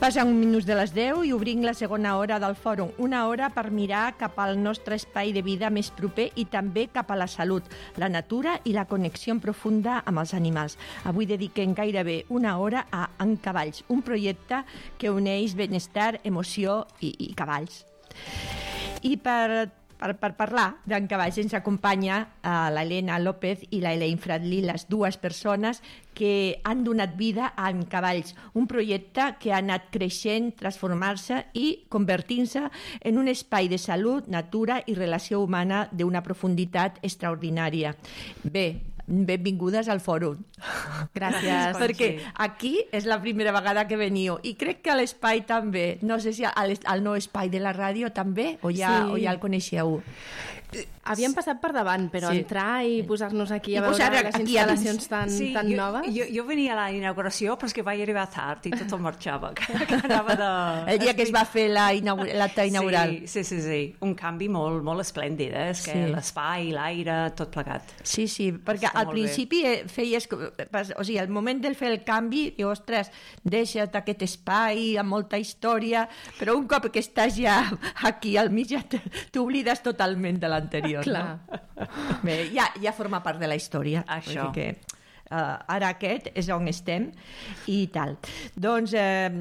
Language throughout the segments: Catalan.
Passen un minut de les 10 i obrim la segona hora del fòrum. Una hora per mirar cap al nostre espai de vida més proper i també cap a la salut, la natura i la connexió profunda amb els animals. Avui dediquem gairebé una hora a En Cavalls, un projecte que uneix benestar, emoció i cavalls. I per parlar d'en Cavalls ens acompanya l'Helena López i l'Elaine Fradley, les dues persones que han donat vida a En Cavalls, un projecte que ha anat creixent, transformar-se i convertint-se en un espai de salut, natura i relació humana d'una profunditat extraordinària. Bé, benvingudes al fòrum. Gràcies. Perquè aquí és la primera vegada que veniu i crec que a l'espai també, no sé si al nou espai de la ràdio també o ja el coneixeu. Havíem passat per davant, però entrar i posar-nos aquí a veure les instal·lacions tan noves... Jo venia a la inauguració, però és que vaig arribar tard i tot marxava. El dia que es va fer l'acte inaugural. Sí. Un canvi molt esplèndid, és que l'espai, l'aire, tot plegat. Sí, perquè al principi feies... O sigui, al moment de fer el canvi, i ostres, deixa't aquest espai amb molta història, però un cop que estàs ja aquí al mig ja t'oblides totalment de l'anterior. Clar. No? Bé, ja forma part de la història. Això. Que, ara aquest és on estem i tal. Doncs,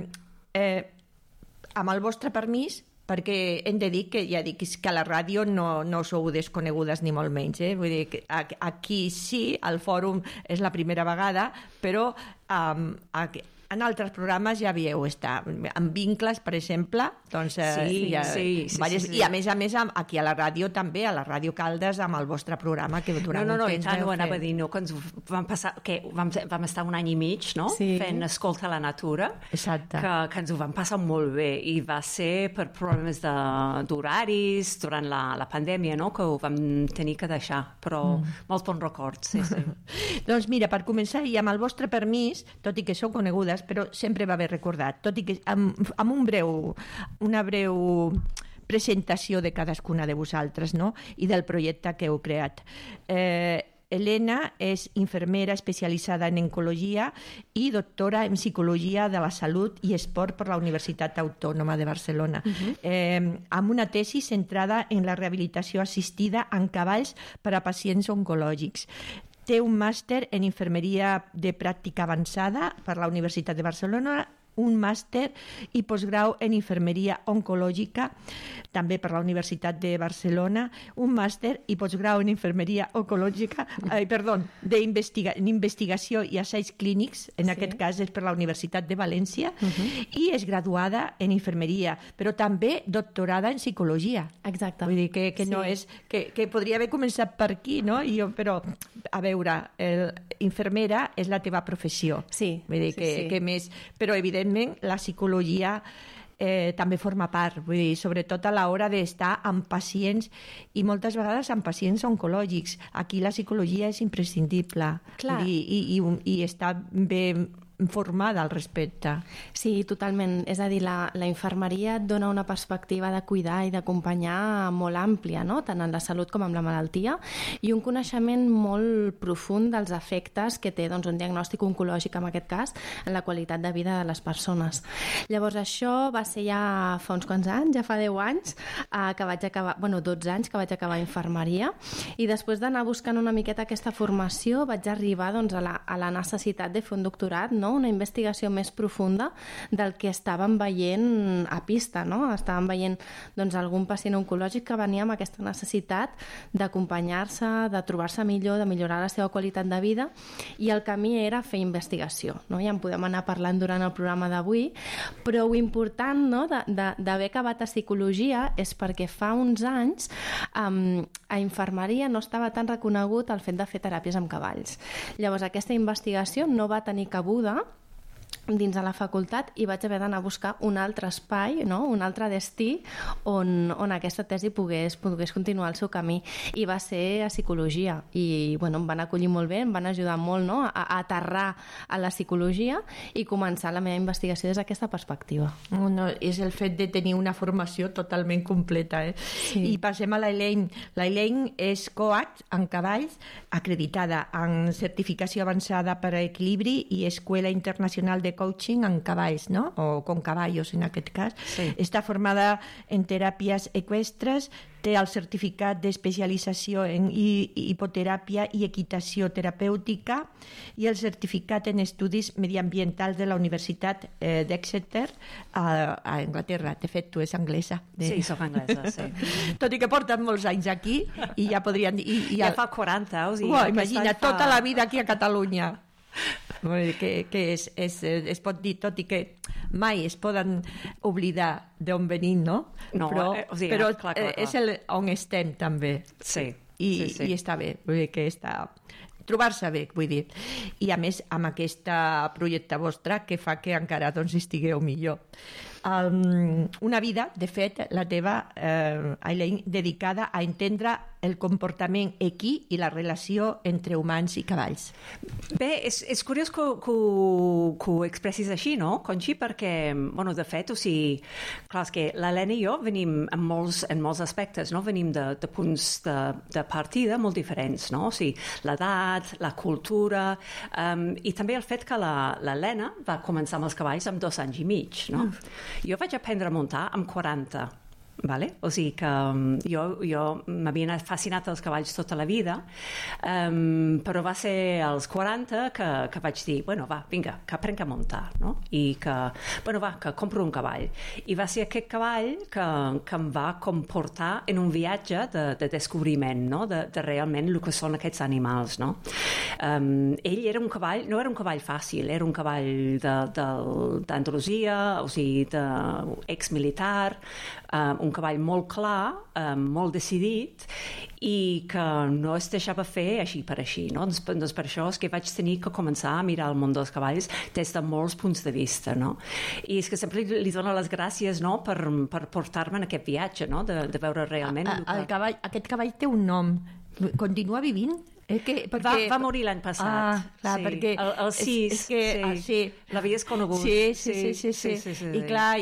amb el vostre permís, perquè hem de dir que ja dic que a la ràdio no sou desconegudes ni molt menys. Vull dir que aquí sí, al fòrum és la primera vegada, però en altres programes ja havíeu estat. En Vincles, per exemple, doncs... Sí. I a més aquí a la ràdio també, a la Ràdio Caldes, amb el vostre programa que durant un temps No, anava a dir, no, que ens vam passar... Que vam estar un any i mig, no?, fent Escolta la Natura. Exacte. Que ens ho vam passar molt bé i va ser per problemes d'horaris durant la pandèmia, no?, que ho vam tenir que deixar, però molt bon record, sí. Doncs mira, per començar, i amb el vostre permís, tot i que sou conegudes, però sempre va haver recordat, tot i que amb una breu presentació de cadascuna de vosaltres, no?, i del projecte que heu creat. Helena és infermera especialitzada en oncologia i doctora en psicologia de la salut i esport per la Universitat Autònoma de Barcelona, amb una tesi centrada en la rehabilitació assistida en cavalls per a pacients oncològics. Té un màster en infermeria de pràctica avançada per la Universitat de Barcelona, un màster i postgrau en infermeria oncològica també per la Universitat de Barcelona, un màster i postgrau en infermeria oncològica, en investigació i assaigs clínics, en aquest cas és per la Universitat de València, i és graduada en infermeria, però també doctorada en psicologia. Exacte. Vull dir que no és... Que podria haver començat per aquí, no? Però, a veure, infermera és la teva professió. Sí. Vull dir que més... Però, evidentment, la psicologia també forma part, vull dir, sobretot a l'hora d'estar amb pacients i moltes vegades amb pacients oncològics. Aquí la psicologia és imprescindible. Clar. I està ben formada al respecte. Sí, totalment. És a dir, la infermeria et dona una perspectiva de cuidar i d'acompanyar molt àmplia, no?, tant en la salut com en la malaltia, i un coneixement molt profund dels efectes que té un diagnòstic oncològic, en aquest cas, en la qualitat de vida de les persones. Llavors, això va ser ja fa uns quants anys, ja fa 10 anys, que vaig acabar, 12 anys que vaig acabar infermeria, i després d'anar buscant una miqueta aquesta formació vaig arribar a la necessitat de fer un doctorat, no?, una investigació més profunda del que estàvem veient a pista, no? Estàvem veient algun pacient oncològic que venia amb aquesta necessitat d'acompanyar-se, de trobar-se millor, de millorar la seva qualitat de vida, i el camí era fer investigació, no? Ja en podem anar parlant durant el programa d'avui, però ho important, no?, d'haver acabat a psicologia és perquè fa uns anys a infermeria no estava tan reconegut el fet de fer teràpies amb cavalls. Llavors, aquesta investigació no va tenir cabuda dins de la facultat i vaig haver d'anar a buscar un altre espai, no?, un altre destí on aquesta tesi pogués continuar el seu camí, i va ser a psicologia, i em van acollir molt bé, em van ajudar molt, no?, a aterrar a la psicologia i començar la meva investigació des d'aquesta perspectiva. No, és el fet de tenir una formació totalment completa. Sí. I passem a l'Elaine. L'Elaine és coach en cavalls, acreditada en certificació avançada per a equilibri i Escuela Internacional de coaching en cavalls, no? O con caballos en aquest cas. Sí. Està formada en teràpies eqüestres, té el certificat d'especialització en hipoteràpia i equitació terapèutica i el certificat en estudis mediambientals de la Universitat d'Exeter a Anglaterra. De fet, tu és anglesa. Sí, soc anglesa, sí. Tot i que porten molts anys aquí i ja podrien dir... Ja fa 40, o sigui... Imagina, tota la vida aquí a Catalunya. Que es pot dir, tot i que mai es poden oblidar d'on venim, no? No, o sigui, però clar. És on estem també. Sí. I està bé, vull dir que està... trobar-se bé, vull dir. I a més, amb aquesta projecte vostra que fa que encara doncs, estigueu millor. Una vida, de fet, la teva, Aileen, dedicada a entendre el comportament equí i la relació entre humans i cavalls. Bé, és curiós que ho expressis així, no, Conxi? Perquè, bueno, de fet, o sigui, clar, és que l'Helena i jo venim en molts aspectes, no? Venim de punts de partida molt diferents, no? O sigui, l'edat, la cultura, i també el fet que l'Helena va començar amb els cavalls amb 2 anys i mig, no? Jo vaig aprendre a muntar amb 40, vale? O sigui que jo m'havien fascinat els cavalls tota la vida, però va ser als 40 que vaig dir, bueno, va, vinga, que aprenc a muntar, no? I que, bueno, va, que compro un cavall. I va ser aquest cavall que em va comportar en un viatge de descobriment, no? De realment el que són aquests animals, no? Ell era un cavall, no era un cavall fàcil, era un cavall d'Andalusia, o sigui, exmilitar, un cavall molt clar, molt decidit i que no es deixava fer així per així, no? Doncs per això és que vaig tenir que començar a mirar el món dels cavalls des de molts punts de vista, no? I és que sempre li dono les gràcies, no?, per portar-me en aquest viatge, no?, de veure realment... Aquest cavall té un nom. Continua vivint? Va morir l'any passat. Clar, sí. perquè... El 6, sí. L'havies conegut. Sí. I clar,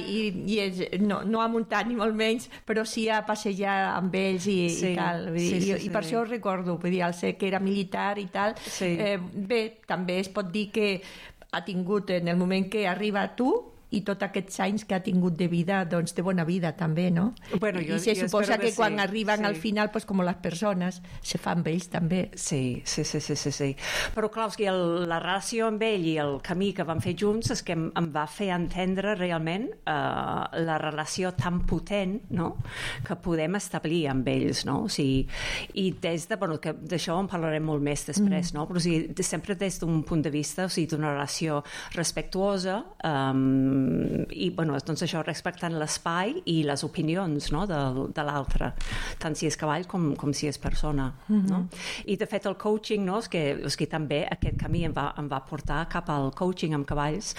no ha muntat ni molt menys, però sí a passejar amb ells i tal. I per això ho recordo, vull dir, al ser que era militar i tal. Bé, també es pot dir que ha tingut, en el moment que arriba a tu, i tots aquests anys que ha tingut de vida, doncs de bona vida també, no? Bueno, I se suposa que quan arriben al final, pues, com les persones, se fan amb ells també. Sí. Però clar, és que la relació amb ell i el camí que vam fer junts és que em va fer entendre realment la relació tan potent, no?, que podem establir amb ells, no? O sigui, i des de... Bueno, que d'això en parlarem molt més després, no? Però o sigui, sempre des d'un punt de vista, o sigui, d'una relació respectuosa, i bueno, doncs això, respectant l'espai i les opinions, no?, de l'altre, tant si és cavall com si és persona, no? I de fet el coaching, no?, és que també aquest camí em va portar cap al coaching amb cavalls,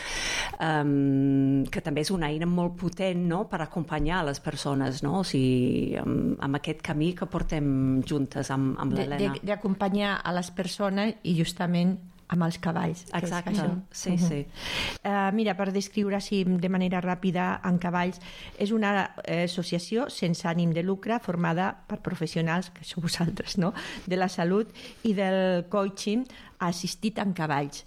que també és una eina molt potent, no?, per acompanyar les persones, no?, o sigui, amb aquest camí que portem juntes amb l'Helena. D'acompanyar a les persones i justament amb els cavalls. Exacte, sí. Mira, per descriure així de manera ràpida en cavalls, és una associació sense ànim de lucre formada per professionals, que sou vosaltres, no?, de la salut i del coaching assistit en cavalls.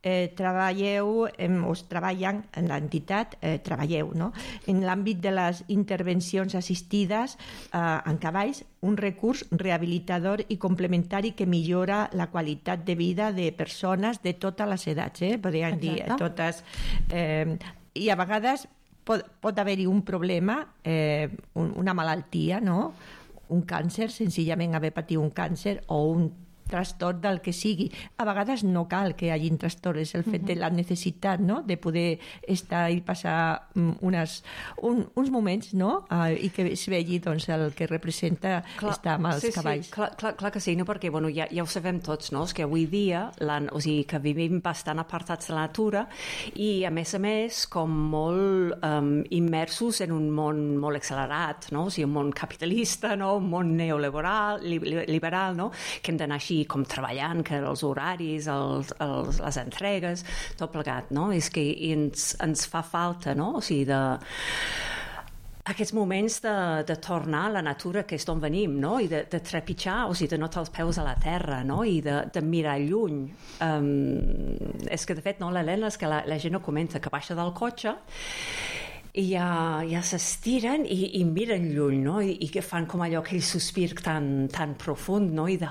Treballen en l'entitat, no?, en l'àmbit de les intervencions assistides en cavalls, un recurs rehabilitador i complementari que millora la qualitat de vida de persones de totes les edats, podríem dir totes, i a vegades pot haver-hi un problema, una malaltia, no?, un càncer, senzillament haver patit un càncer o un trastorn del que sigui. A vegades no cal que hi hagi trastorn, és el fet de la necessitat, no?, de poder estar i passar uns moments, no?, i que es vegi doncs, el que representa estar amb els cavalls. Clar que sí, no? Perquè bueno, ja ho sabem tots, no?, és que avui dia o sigui, que vivim bastant apartats de la natura i a més com molt immersos en un món molt accelerat, no?, o sigui, un món capitalista, no?, un món neoliberal, no?, que hem d'anar així com treballant, que els horaris, les entregues, tot plegat, no? És que ens fa falta, no?, o sigui, aquests moments de tornar a la natura, que és d'on venim, no? I de trepitjar, o sigui, de notar els peus a la terra, no? I de mirar lluny. És que, de fet, no, l'Helena, és que la gent no comenta, que baixa del cotxe i ja s'estiren i miren lluny, no? I que fan com allò, aquell sospir tan profund, no? I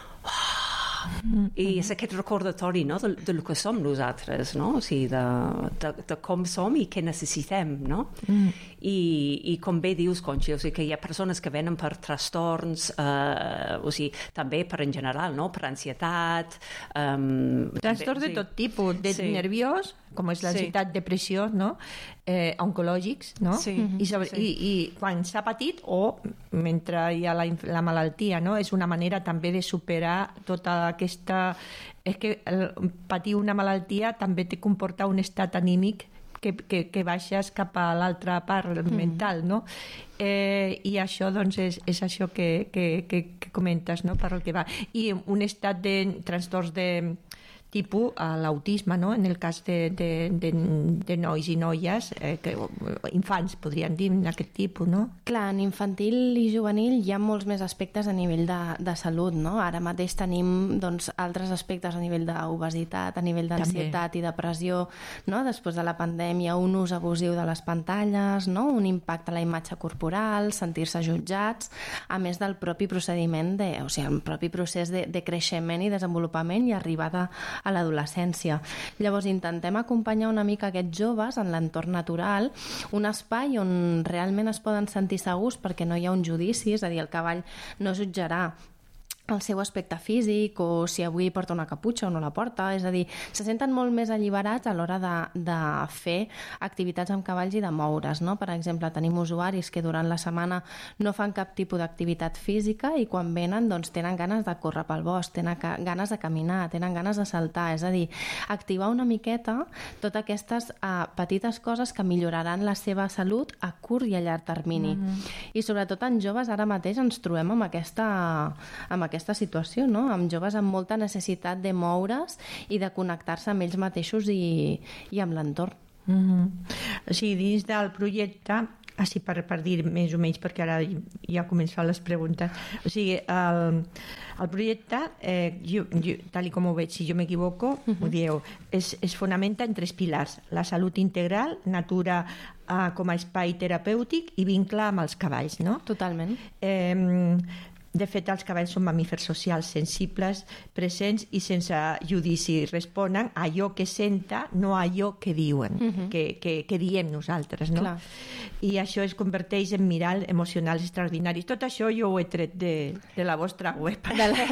i és aquest recordatori, no? del que som nosaltres, no? O sigui, de com som i què necessitem, no? I com bé dius, Conxi, o sigui, que hi ha persones que venen per trastorns, o sigui, també per en general, no? Per ansietat... Trastorns de tot tipus, de nerviós, com és l'ansietat, depressió, no? Oncològics, no? Sí. I quan s'ha patit o mentre hi ha la malaltia, no? És una manera també de superar tota aquesta... És que patir una malaltia també te comporta un estat anímic que baixes cap a l'altra part mental, no? I això, doncs, és això que comentes, no? Per el que va. I un estat de trastorns de tipus l'autisme, no? En el cas de nois i noies, infants, podríem dir, en aquest tipus, no? Clar, en infantil i juvenil hi ha molts més aspectes a nivell de salut, no? Ara mateix tenim, doncs, altres aspectes a nivell d'obesitat, a nivell d'ansietat i depressió, no? Després de la pandèmia, un ús abusiu de les pantalles, no? Un impacte a la imatge corporal, sentir-se jutjats, a més del propi procediment, o sigui, el propi procés de creixement i desenvolupament i arribada a l'adolescència. Llavors intentem acompanyar una mica aquests joves en l'entorn natural, un espai on realment es poden sentir segurs perquè no hi ha un judici, és a dir, el cavall no jutjarà el seu aspecte físic o si avui porta una caputxa o no la porta, és a dir, se senten molt més alliberats a l'hora de fer activitats amb cavalls i de moure's, no? Per exemple, tenim usuaris que durant la setmana no fan cap tipus d'activitat física i quan venen doncs tenen ganes de córrer pel bosc, tenen ganes de caminar, tenen ganes de saltar, és a dir, activar una miqueta totes aquestes petites coses que milloraran la seva salut a curt i a llarg termini. I sobretot en joves ara mateix ens trobem amb aquesta situació, no? Amb joves amb molta necessitat de moure's i de connectar-se amb ells mateixos i amb l'entorn. O sigui, dins del projecte, així per dir més o menys, perquè ara ja començo les preguntes, o sigui, el projecte, tal com ho veig, si jo m'equivoco, ho dieu, es fonamenta en 3 pilars: la salut integral, natura com a espai terapèutic i vincle amb els cavalls, no? Totalment. De fet, els cavalls són mamífers socials, sensibles, presents i sense judici. Responen a allò que senten, no a allò que diuen, que diem nosaltres, no? Clar. I això es converteix en mirall emocionals extraordinaris. Tot això jo ho he tret de la vostra web.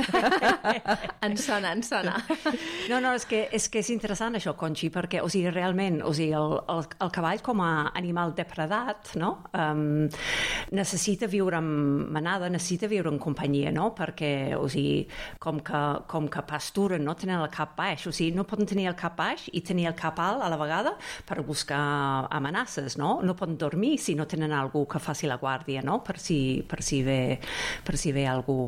Ens sona. No, és que és interessant això, Conxi, perquè, o sigui, realment, o sigui, el cavall com a animal depredat, no? Necessita viure en manada, necessita viure en companyia, no? Perquè, o sigui, com que pasturen, no? Tenen el cap baix, o sigui, no poden tenir el cap baix i tenir el cap alt a la vegada per buscar amenaces, no? No poden dormir si no tenen algú que faci la guàrdia, no? Per si ve algú.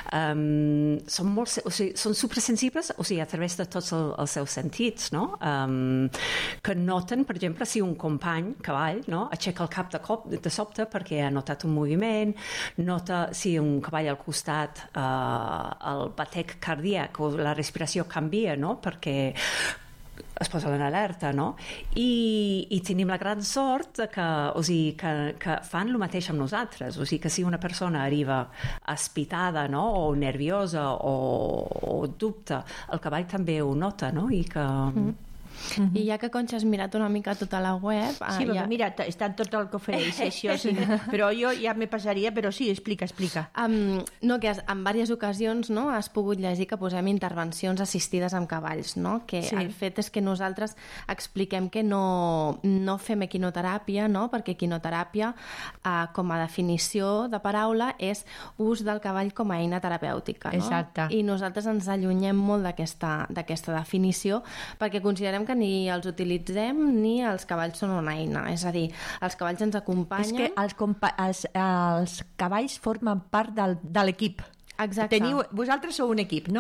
Són supersensibles, o sigui, a través de tots els seus sentits, no? Que noten, per exemple, si un company, cavall, no? Aixeca el cap de sobte perquè ha notat un moviment, nota si un cavall al costat el batec cardíac o la respiració canvia, no? Perquè es posa en alerta, no? I tenim la gran sort que fan el mateix amb nosaltres, o sigui que si una persona arriba espitada, no? O nerviosa o dubta, el cavall també ho nota, no? I que... I ja que, Conxa, has mirat una mica tota la web... Sí, perquè mira, està tot el que ofereix això, sí. Però jo ja me passaria, però sí, explica. No, que en diverses ocasions, no, has pogut llegir que posem intervencions assistides amb cavalls, no? Que sí. El fet és que nosaltres expliquem que no fem equinoteràpia, no? Perquè equinoteràpia, com a definició de paraula, és ús del cavall com a eina terapèutica, no? Exacte. I nosaltres ens allunyem molt d'aquesta definició perquè considerem que ni els utilitzem ni els cavalls són una eina, és a dir, els cavalls ens acompanyen... És que els cavalls formen part de l'equip. Exacte. Vosaltres sou un equip, no?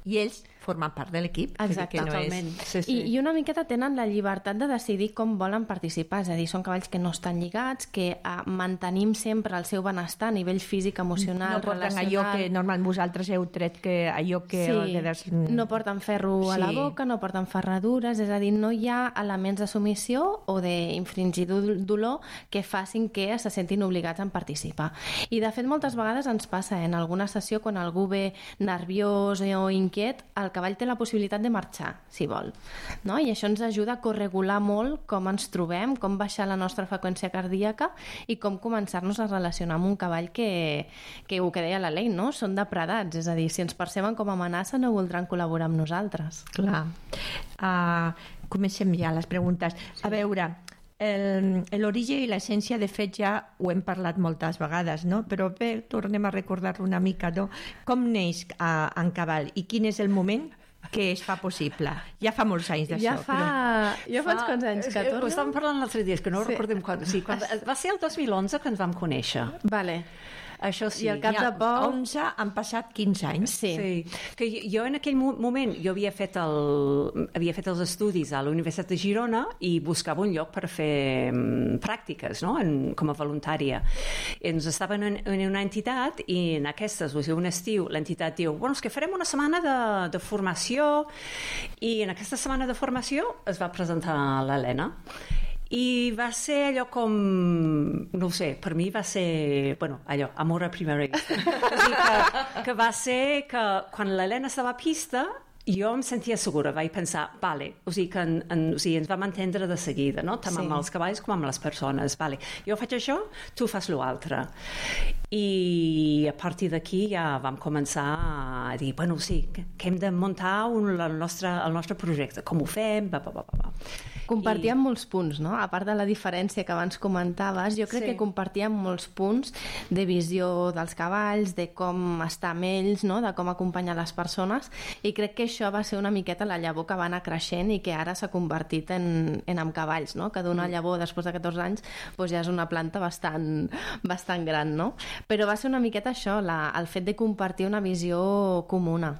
i ells formen part de l'equip. Exacte, que no totalment. Sí, sí. I una miqueta tenen la llibertat de decidir com volen participar, és a dir, són cavalls que no estan lligats, que mantenim sempre el seu benestar a nivell físic, emocional, no porten relacional. allò que normalment vosaltres heu tret, que allò que... Sí, no porten ferro a la boca, no porten ferradures, és a dir, no hi ha elements de submissió o d'infringir dolor que facin que se sentin obligats a participar. I de fet moltes vegades ens passa en alguna sessió quan algú ve nerviós o inquiet, el cavall té la possibilitat de marxar, si vol. No? I això ens ajuda a corregular molt com ens trobem, com baixar la nostra freqüència cardíaca i com començar-nos a relacionar amb un cavall que ho que deia la Lei, no? Són depredats, és a dir, si ens perceben com a amenaça no voldran col·laborar amb nosaltres. Clar. Comencem ja les preguntes. A veure, l'origen i l'essència, de fet, ja ho hem parlat moltes vegades, no? Però bé, tornem a recordar-lo una mica, no? Com neix en cavall i quin és el moment que es fa possible? Ja fa molts anys d'això. Ja fa uns quants anys que torna. Ho estàvem parlant l'altre dia, que no recordem quan. Sí, va ser el 2011 que ens vam conèixer. Vale. Això sí. I al cap de poc... 11 han passat 15 anys. Sí. Que jo en aquell moment jo havia fet els estudis a la Universitat de Girona i buscava un lloc per fer pràctiques, no? Com a voluntària. Ens estaven en una entitat i en aquestes, o sigui, un estiu, l'entitat diu, bueno, és que farem una setmana de formació, i en aquesta setmana de formació es va presentar l'Helena. I va ser allò com... No ho sé, per mi va ser... Bueno, allò, amor a primera vista. que va ser que quan l'Helena estava a pista, jo em sentia segura, vaig pensar, vale, o sigui que ens vam entendre de seguida, no? Tant amb els cavalls com amb les persones. Vale, jo faig això, tu fas l'altre. I a partir d'aquí ja vam començar a dir, bueno, sí, que hem de muntar el nostre projecte, com ho fem, Compartíem molts punts, no? A part de la diferència que abans comentaves, jo crec que compartíem molts punts de visió dels cavalls, de com estar amb ells, no? De com acompanyar les persones, i crec que això va ser una miqueta la llavor que va anar creixent i que ara s'ha convertit en amb cavalls, no? Que d'una llavor després de 14 anys doncs ja és una planta bastant gran, no? Però va ser una miqueta això, el fet de compartir una visió comuna.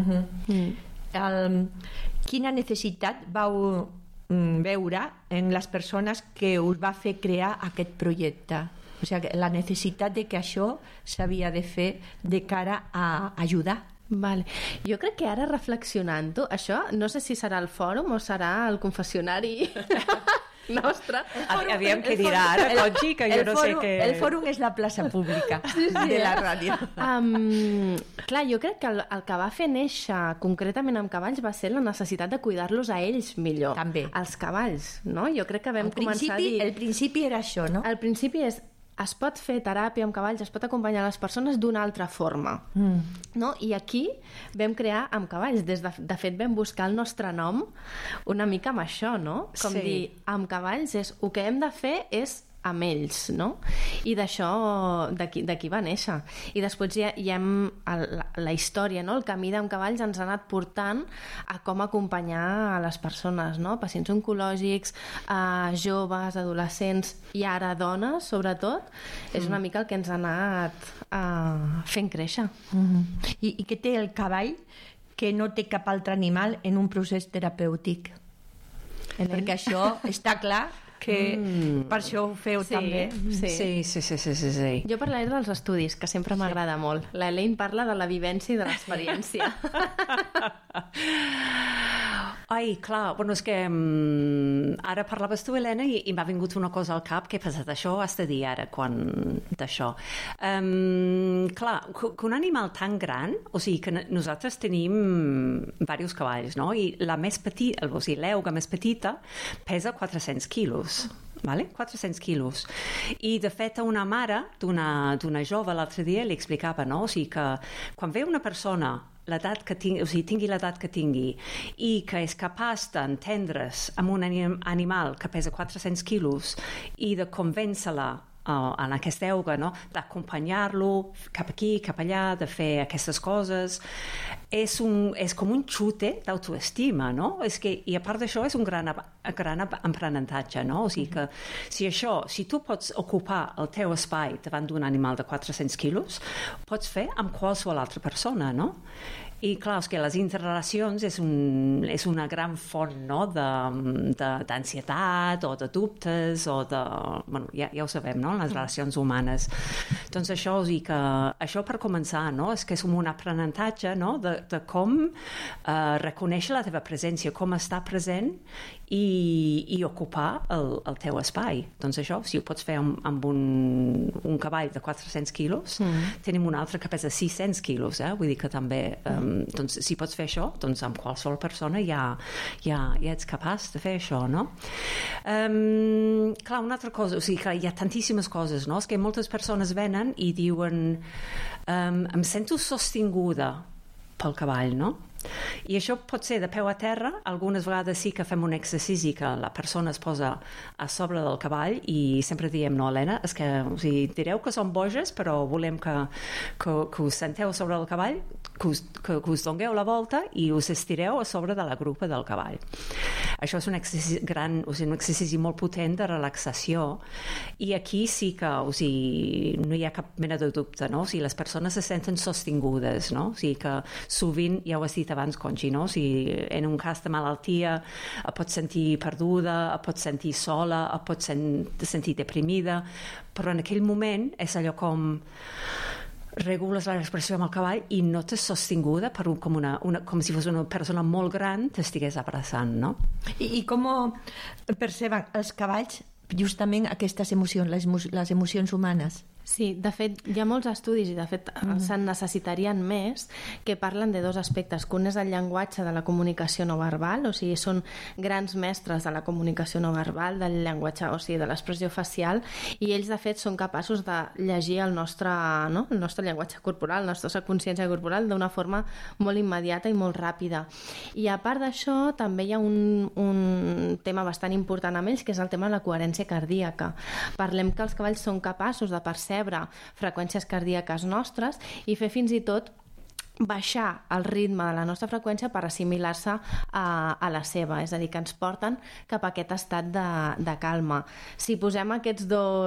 Quina necessitat vau veure en les persones que us va fer crear aquest projecte? O sigui, la necessitat de que això s'havia de fer de cara a ajudar. Vale. Jo crec que ara reflexionant-ho, això no sé si serà el fòrum o serà el confessionari nostre. Aviam què dirà ara, Conchi, que jo no sé què... El fòrum és la plaça pública de la ràdio. Clar, jo crec que el que va fer néixer concretament amb cavalls va ser la necessitat de cuidar-los a ells millor. També. Els cavalls, no? Jo crec que vam començar a dir... El principi era això, no? El principi es pot fer teràpia amb cavalls, es pot acompanyar les persones d'una altra forma. No? I aquí vam crear amb cavalls. De fet, vam buscar el nostre nom una mica amb això, no? Com dir, amb cavalls el que hem de fer és amb ells, no? I d'això, d'aquí va néixer. I després ja hem la història, no? El camí d'Amb Cavalls ens ha anat portant a com acompanyar a les persones, no? Pacients oncològics, joves, adolescents i ara dones, sobretot, és una mica el que ens ha anat fent créixer. I què té el cavall que no té cap altre animal en un procés terapèutic? Perquè això està clar que per això ho feu també. Sí. Jo parlaré dels estudis, que sempre m'agrada molt. L'Elaine parla de la vivència i de l'experiència. Ai, clar, bueno, és que ara parlaves tu, Helena, i m'ha vingut una cosa al cap que he pensat, això ho has de dir ara, d'això. Clar, que un animal tan gran, o sigui, que nosaltres tenim diversos cavalls, no? I la més petita, o sigui, l'euga més petita, pesa 400 quilos. Vale? 400 quilos. I, de fet, a una mare d'una jove l'altre dia li explicava, no? O sigui, que quan ve una persona l'edat que tingui, o sigui, tingui l'edat que tingui i que és capaç d'entendre's amb un animal que pesa 400 quilos i de convèncer-la en aquesta euga, no? D'acompanyar-lo cap aquí, cap allà, de fer aquestes coses. És com un xute d'autoestima, no? I a part d'això és un gran aprenentatge, no? O sigui que si tu pots ocupar el teu espai davant d'un animal de 400 quilos, pots fer amb qualsevol altra persona, no? I clar, és que les interrelacions és una gran font, no? D'ansietat o de dubtes o de... Bueno, ja ho sabem, no? Les relacions humanes. Doncs això, o sigui que això per començar, no? És que és un aprenentatge, no? De com reconèixer la teva presència, com estar present i ocupar el teu espai. Doncs això, si ho pots fer amb un cavall de 400 quilos, tenim un altre que pesa 600 quilos, vull dir que també... doncs si pots fer això, doncs amb qualsevol persona ja ets capaç de fer això, no? Clar, una altra cosa, o sigui que hi ha tantíssimes coses, no? És que moltes persones venen i diuen em sento sostinguda pel cavall, no? I això pot ser de peu a terra. Algunes vegades sí que fem un exercici que la persona es posa a sobre del cavall i sempre diem, no, Helena, és que, o sigui, direu que som boges, però volem que us senteu sobre el cavall, que us dongueu la volta i us estireu a sobre de la grupa del cavall. Això és un exercici un exercici molt potent de relaxació, i aquí sí que, o sigui, no hi ha cap mena de dubte, no? O sigui, les persones se senten sostingudes, no? O sigui que sovint, ja ho has dit abans, Conchi, no? O sigui, en un cas de malaltia et pots sentir perduda, et pots sentir sola, et pots sentir deprimida, però en aquell moment és allò com regules la respiració amb el cavall i notes sostinguda com si fos una persona molt gran t'estigués abraçant, no? I com perceben els cavalls justament aquestes emocions, les emocions humanes? Sí, de fet, hi ha molts estudis i de fet se'n necessitarien més que parlen de dos aspectes, que un és el llenguatge de la comunicació no verbal, o sigui, són grans mestres de la comunicació no verbal, del llenguatge, o sigui, de l'expressió facial, i ells de fet són capaços de llegir el nostre llenguatge corporal, la nostra consciència corporal d'una forma molt immediata i molt ràpida. I a part d'això també hi ha un tema bastant important amb ells, que és el tema de la coherència cardíaca. Parlem que els cavalls són capaços de percebre freqüències cardíaques nostres i fer fins i tot baixar el ritme de la nostra freqüència per assimilar-se a la seva, és a dir, que ens porten cap a aquest estat de calma. Si posem aquests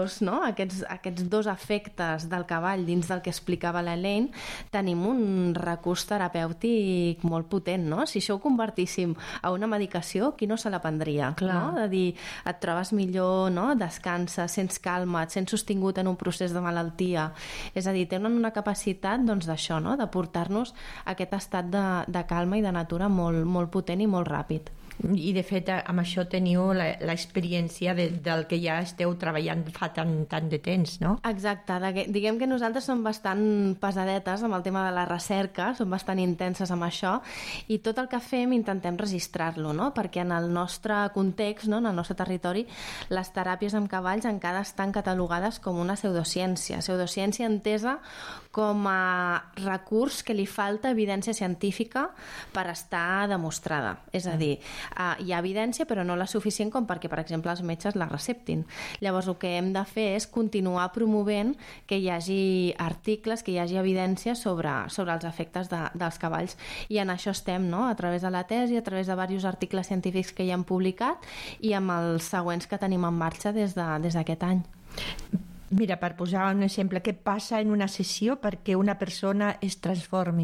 dos efectes del cavall dins del que explicava l'Elaine, tenim un recurs terapèutic molt potent, no? Si això ho convertíssim a una medicació, qui no se la prendria? No? De dir, et trobes millor, no? Descanses, sents calma, et sents sostingut en un procés de malaltia. És a dir, tenen una capacitat d'això, no? De portar-nos aquest estat de calma i de natura molt, molt potent i molt ràpid. I de fet amb això teniu l'experiència del que ja esteu treballant fa tant de temps, no? Exacte, diguem que nosaltres som bastant pesadetes amb el tema de la recerca, som bastant intenses amb això i tot el que fem intentem registrar-lo, no? Perquè en el nostre context, no? En el nostre territori, les teràpies amb cavalls encara estan catalogades com una pseudociència entesa com a recurs que li falta evidència científica per estar demostrada. És a dir, hi ha evidència però no la suficient com perquè, per exemple, els metges la receptin. Llavors el que hem de fer és continuar promovent que hi hagi articles, que hi hagi evidència sobre els efectes dels cavalls, i en això estem, no? A través de la tesi, a través de diversos articles científics que ja han publicat i amb els següents que tenim en marxa des d'aquest any. Mira, per posar un exemple, què passa en una sessió perquè una persona es transformi?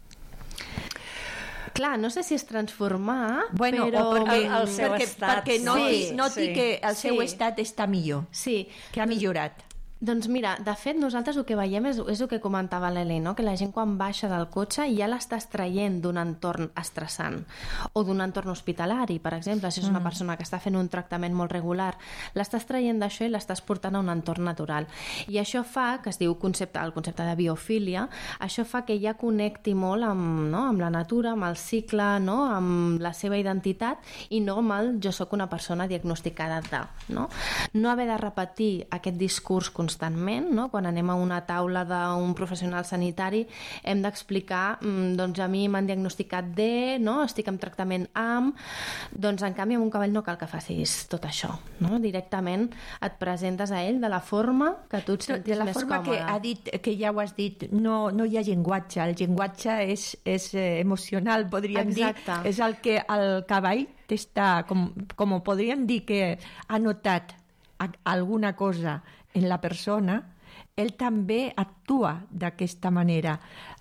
Clar, no sé si és transformar, bueno, però... perquè noti que el seu estat està millor, sí, que ha millorat. Doncs mira, de fet, nosaltres el que veiem és el que comentava l'Helena, no? Que la gent quan baixa del cotxe ja l'estàs traient d'un entorn estressant o d'un entorn hospitalari, per exemple, si és una persona que està fent un tractament molt regular, l'estàs traient d'això i l'estàs portant a un entorn natural. I això fa, que es diu el concepte de biofília, això fa que ja connecti molt amb la natura, amb el cicle, no? Amb la seva identitat i no amb el jo sóc una persona diagnosticada de, no? No haver de repetir aquest discurs constant constantment, no? Quan anem a una taula d'un professional sanitari hem d'explicar, doncs a mi m'han diagnosticat D, no? Estic en tractament amb, doncs en canvi amb un cavall no cal que facis tot això, no? Directament et presentes a ell de la forma que tu et sentis més còmode. De la forma que ha dit, que ja ho has dit, no hi ha llenguatge, el llenguatge és emocional, podríem dir, és el que el cavall t'està, com podríem dir que ha notat alguna cosa en la persona, ell també actua d'aquesta manera.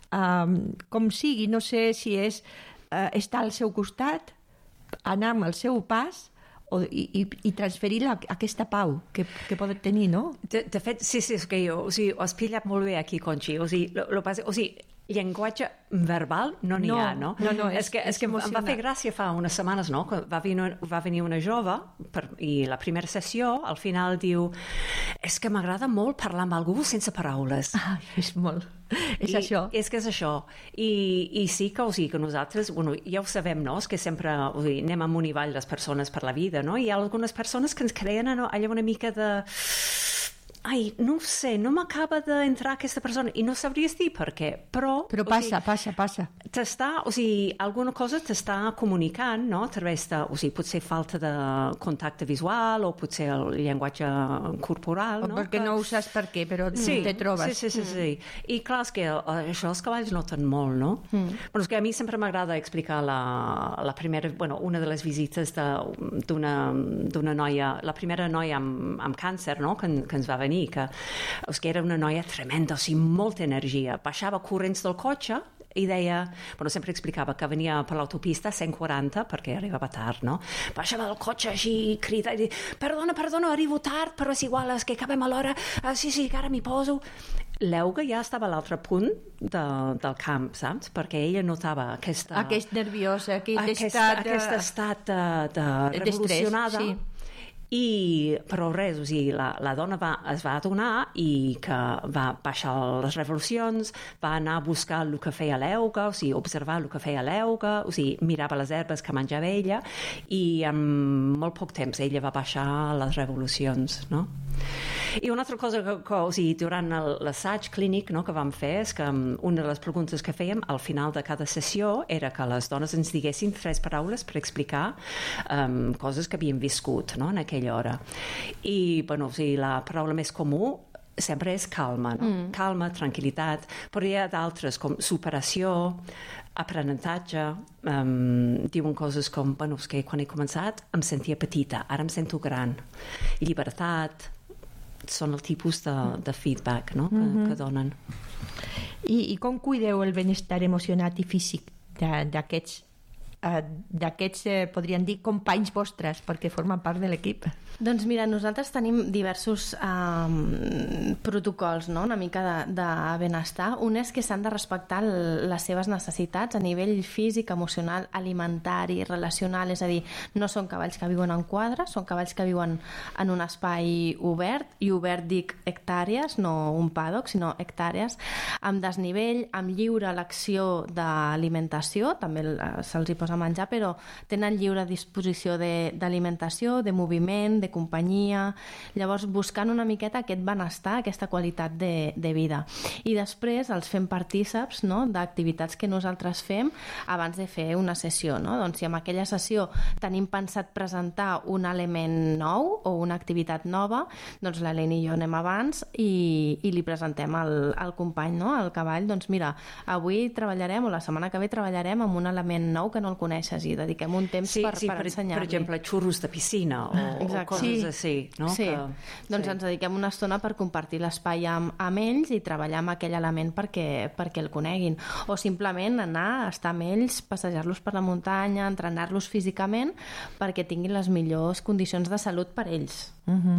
Com sigui, no sé si és estar al seu costat, anar amb el seu pas i transferir aquesta pau que pot tenir, no? De fet, sí, és que jo, o sigui, ho has pillat molt bé aquí, Conxi. O sigui, llenguatge verbal no n'hi ha, no? No, és que em va fer gràcia fa unes setmanes, no? Que va venir una jove i la primera sessió, al final diu, és que m'agrada molt parlar amb algú sense paraules. És molt. És això. És que és això. I sí que, o sigui, que nosaltres, bueno, ja ho sabem, no? És que sempre anem amunt i avall les persones per la vida, no? I hi ha algunes persones que ens creen allò una mica de... Ai, no ho sé, no m'acaba d'entrar aquesta persona i no sabries dir per què, però passa. T'està, o sigui, alguna cosa t'està comunicant, no? A través de, o sigui, potser falta de contacte visual o potser el llenguatge corporal, no? O perquè no ho saps per què, però te trobes. Sí. I clar, és que això els cavalls noten molt, no? Bueno, és que a mi sempre m'agrada explicar la primera, bueno, una de les visites d'una noia, la primera noia amb càncer, no? Que ens va venir, que era una noia tremenda, o sigui, molta energia. Baixava corrents del cotxe i deia, bueno, sempre explicava que venia per l'autopista a 140 perquè arribava tard, no? Baixava del cotxe així, crida i diu, perdona, arribo tard, però és igual, és que acabem a l'hora, sí, que ara m'hi poso. L'Euga ja estava a l'altre punt del camp, saps? Perquè ella notava aquest nerviós, aquest estat de revolucionada. Sí. Però res, o sigui, la dona es va adonar i que va baixar les revolucions, va anar a buscar el que feia l'Euga, o sigui, observar el que feia l'Euga, o sigui, mirava les herbes que menjava ella i en molt poc temps ella va baixar les revolucions, no? I una altra cosa que o sigui, durant l'assaig clínic, no, que vam fer és que una de les preguntes que fèiem al final de cada sessió era que les dones ens diguessin 3 paraules per explicar coses que havien viscut, no, en aquella hora. I, bueno, o sigui, la paraula més comú sempre és calma, no? Calma, tranquil·litat, però hi ha d'altres com superació, aprenentatge, diuen coses com, bueno, és que quan he començat em sentia petita, ara em sento gran, llibertat, són el tipus de feedback, no? que donen. I com cuideu el benestar emocional i físic d'aquests podríem dir, companys vostres, perquè formen part de l'equip? Doncs mira, nosaltres tenim diversos protocols, no? Una mica de benestar. Un és que s'han de respectar les seves necessitats a nivell físic, emocional, alimentari, relacional, és a dir, no són cavalls que viuen en quadres, són cavalls que viuen en un espai obert, i obert dic hectàrees, no un paddock, sinó hectàrees, amb desnivell, amb lliure elecció d'alimentació, també se'ls hi posa a menjar, però tenen lliure disposició d'alimentació, de moviment, de companyia, llavors buscant una miqueta aquest benestar, aquesta qualitat de vida. I després els fem partíceps, no?, d'activitats que nosaltres fem abans de fer una sessió, no? Doncs si en aquella sessió tenim pensat presentar un element nou o una activitat nova, doncs l'Helena i jo anem abans i li presentem al company, no?, al cavall, doncs mira, avui treballarem, o la setmana que ve treballarem amb un element nou que no el coneixes i dediquem un temps per ensenyar-li. Per exemple, xurros de piscina o coses així, no? Sí, doncs ens dediquem una estona per compartir l'espai amb ells i treballar amb aquell element perquè el coneguin. O simplement anar a estar amb ells, passejar-los per la muntanya, entrenar-los físicament perquè tinguin les millors condicions de salut per ells.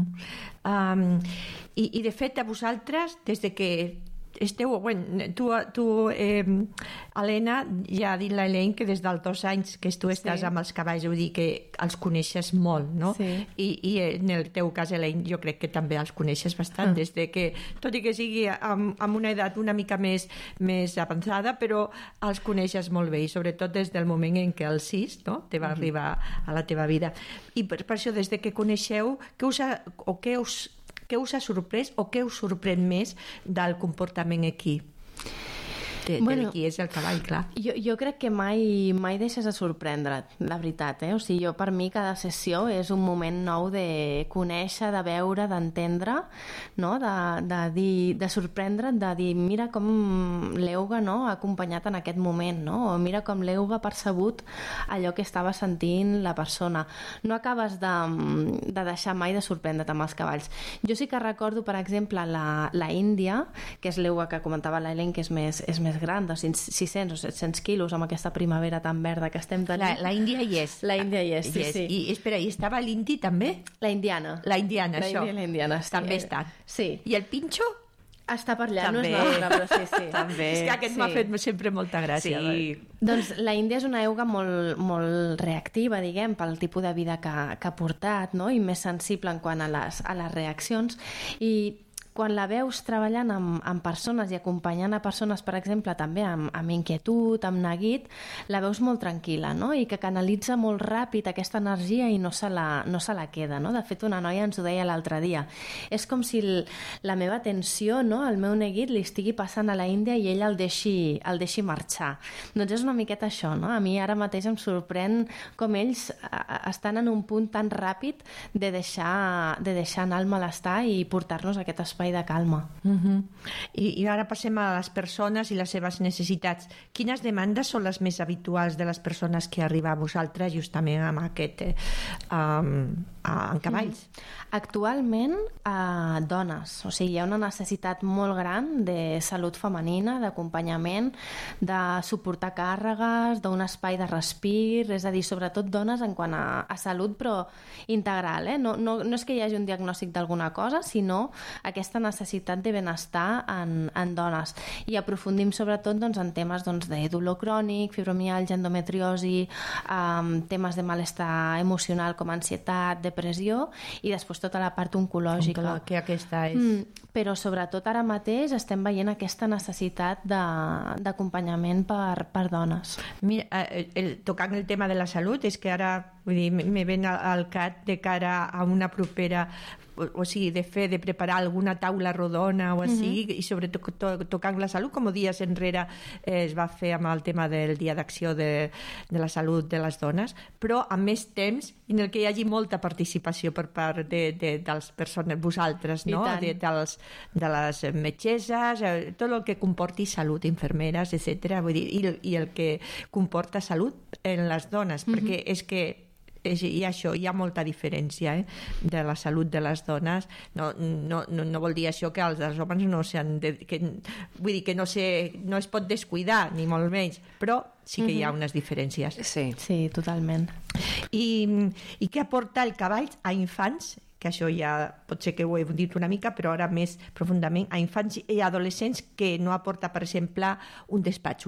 I de fet, a vosaltres, des de que esteu, tu Helena, ja ha dit l'Helena que des dels 2 anys que tu estàs amb els cavalls, vull dir que els coneixes molt, no? Sí. I en el teu cas, Helena, jo crec que també els coneixes bastant, des de que, tot i que sigui amb una edat una mica més avançada, però els coneixes molt bé, i sobretot des del moment en què el 6, no?, te va arribar a la teva vida. I per això, des de que coneixeu, què què us ha sorprès o què us sorprèn més del comportament equí? Bueno, qui és el cavall, clar. Jo crec que mai deixes de sorprendre't, la veritat, O sigui, per mi cada sessió és un moment nou de conèixer, de veure, d'entendre, no? De sorprendre't, de dir, mira com l'Euga, no?, ha acompanyat en aquest moment, no? O mira com l'Euga ha percebut allò que estava sentint la persona. No acabes de deixar mai de sorprendre't amb els cavalls. Jo sí que recordo, per exemple, la Índia, que és l'Euga que comentava l'Helen, que és més gran, de 600 o 700 quilos, amb aquesta primavera tan verda que estem tenint. La Índia hi és. La Índia hi és, sí. I espera, hi estava l'indi també? La indiana. La indiana, això. La indiana, sí. També està. Sí. I el pinxo? Està per allà, també. No és nostre, però sí. També. És que aquest m'ha fet sempre molta gràcia. Sí. Doncs la Índia és una euga molt reactiva, diguem, pel tipus de vida que ha portat, no? I més sensible en quant a les reaccions. I quan la veus treballant amb persones i acompanyant a persones, per exemple, també amb inquietud, amb neguit, la veus molt tranquil·la, no? I que canalitza molt ràpid aquesta energia i no se la queda, no? De fet, una noia ens ho deia l'altre dia. És com si la meva atenció, no?, el meu neguit li estigui passant a la Índia i ell el deixi marxar. Doncs és una miqueta això, no? A mi ara mateix em sorprèn com ells estan en un punt tan ràpid de deixar anar el malestar i portar-nos a aquest espai de calma. I ara passem a les persones i les seves necessitats. Quines demandes són les més habituals de les persones que arriben a vosaltres justament amb aquest en cavalls? Actualment, dones. O sigui, hi ha una necessitat molt gran de salut femenina, d'acompanyament, de suportar càrregues, d'un espai de respir, és a dir, sobretot dones en quant a salut, però integral. No és que hi hagi un diagnòstic d'alguna cosa, sinó aquesta necessitat de benestar en dones. I aprofundim sobretot en temes de dolor crònic, fibromialgia, endometriosi, temes de malestar emocional com ansietat, depressió, i després tota la part oncològica. Que aquesta és... Però sobretot ara mateix estem veient aquesta necessitat d'acompanyament per dones. Mira, tocant el tema de la salut, és que ara me ven al cap de cara a una propera, o sigui, de preparar alguna taula rodona o així, i sobretot tocant la salut, com dies enrere es va fer amb el tema del Dia d'Acció de la Salut de les Dones, però amb més temps en el que hi hagi molta participació per part de les persones, vosaltres, no? De les metgesses, tot el que comporti salut, infermeres, etc. Vull dir, i el que comporta salut en les dones, perquè és que hi ha molta diferència de la salut de les dones. No vol dir això que els homes no vull dir que no es pot descuidar, ni molt menys, però sí que hi ha unes diferències. Sí, totalment. I què aporta el cavall a infants, que això ja pot ser que ho he dit una mica, però ara més profundament, a infants i adolescents, que no aporta, per exemple, un despatx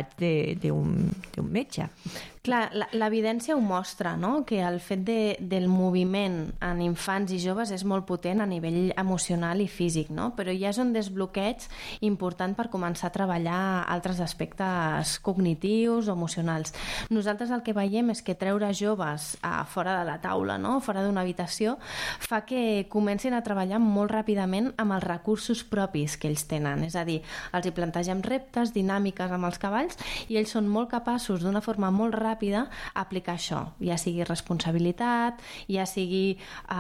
d'un metge? Clar, l'evidència ho mostra, no? Que el fet del moviment en infants i joves és molt potent a nivell emocional i físic, no? Però ja és un desbloqueig important per començar a treballar altres aspectes cognitius o emocionals. Nosaltres el que veiem és que treure joves fora de la taula, no?, fora d'una habitació, fa que comencin a treballar molt ràpidament amb els recursos propis que ells tenen. És a dir, els hi plantegem reptes, dinàmiques amb els cavalls, i ells són molt capaços d'una forma molt ràpida aplicar això, ja sigui responsabilitat, ja sigui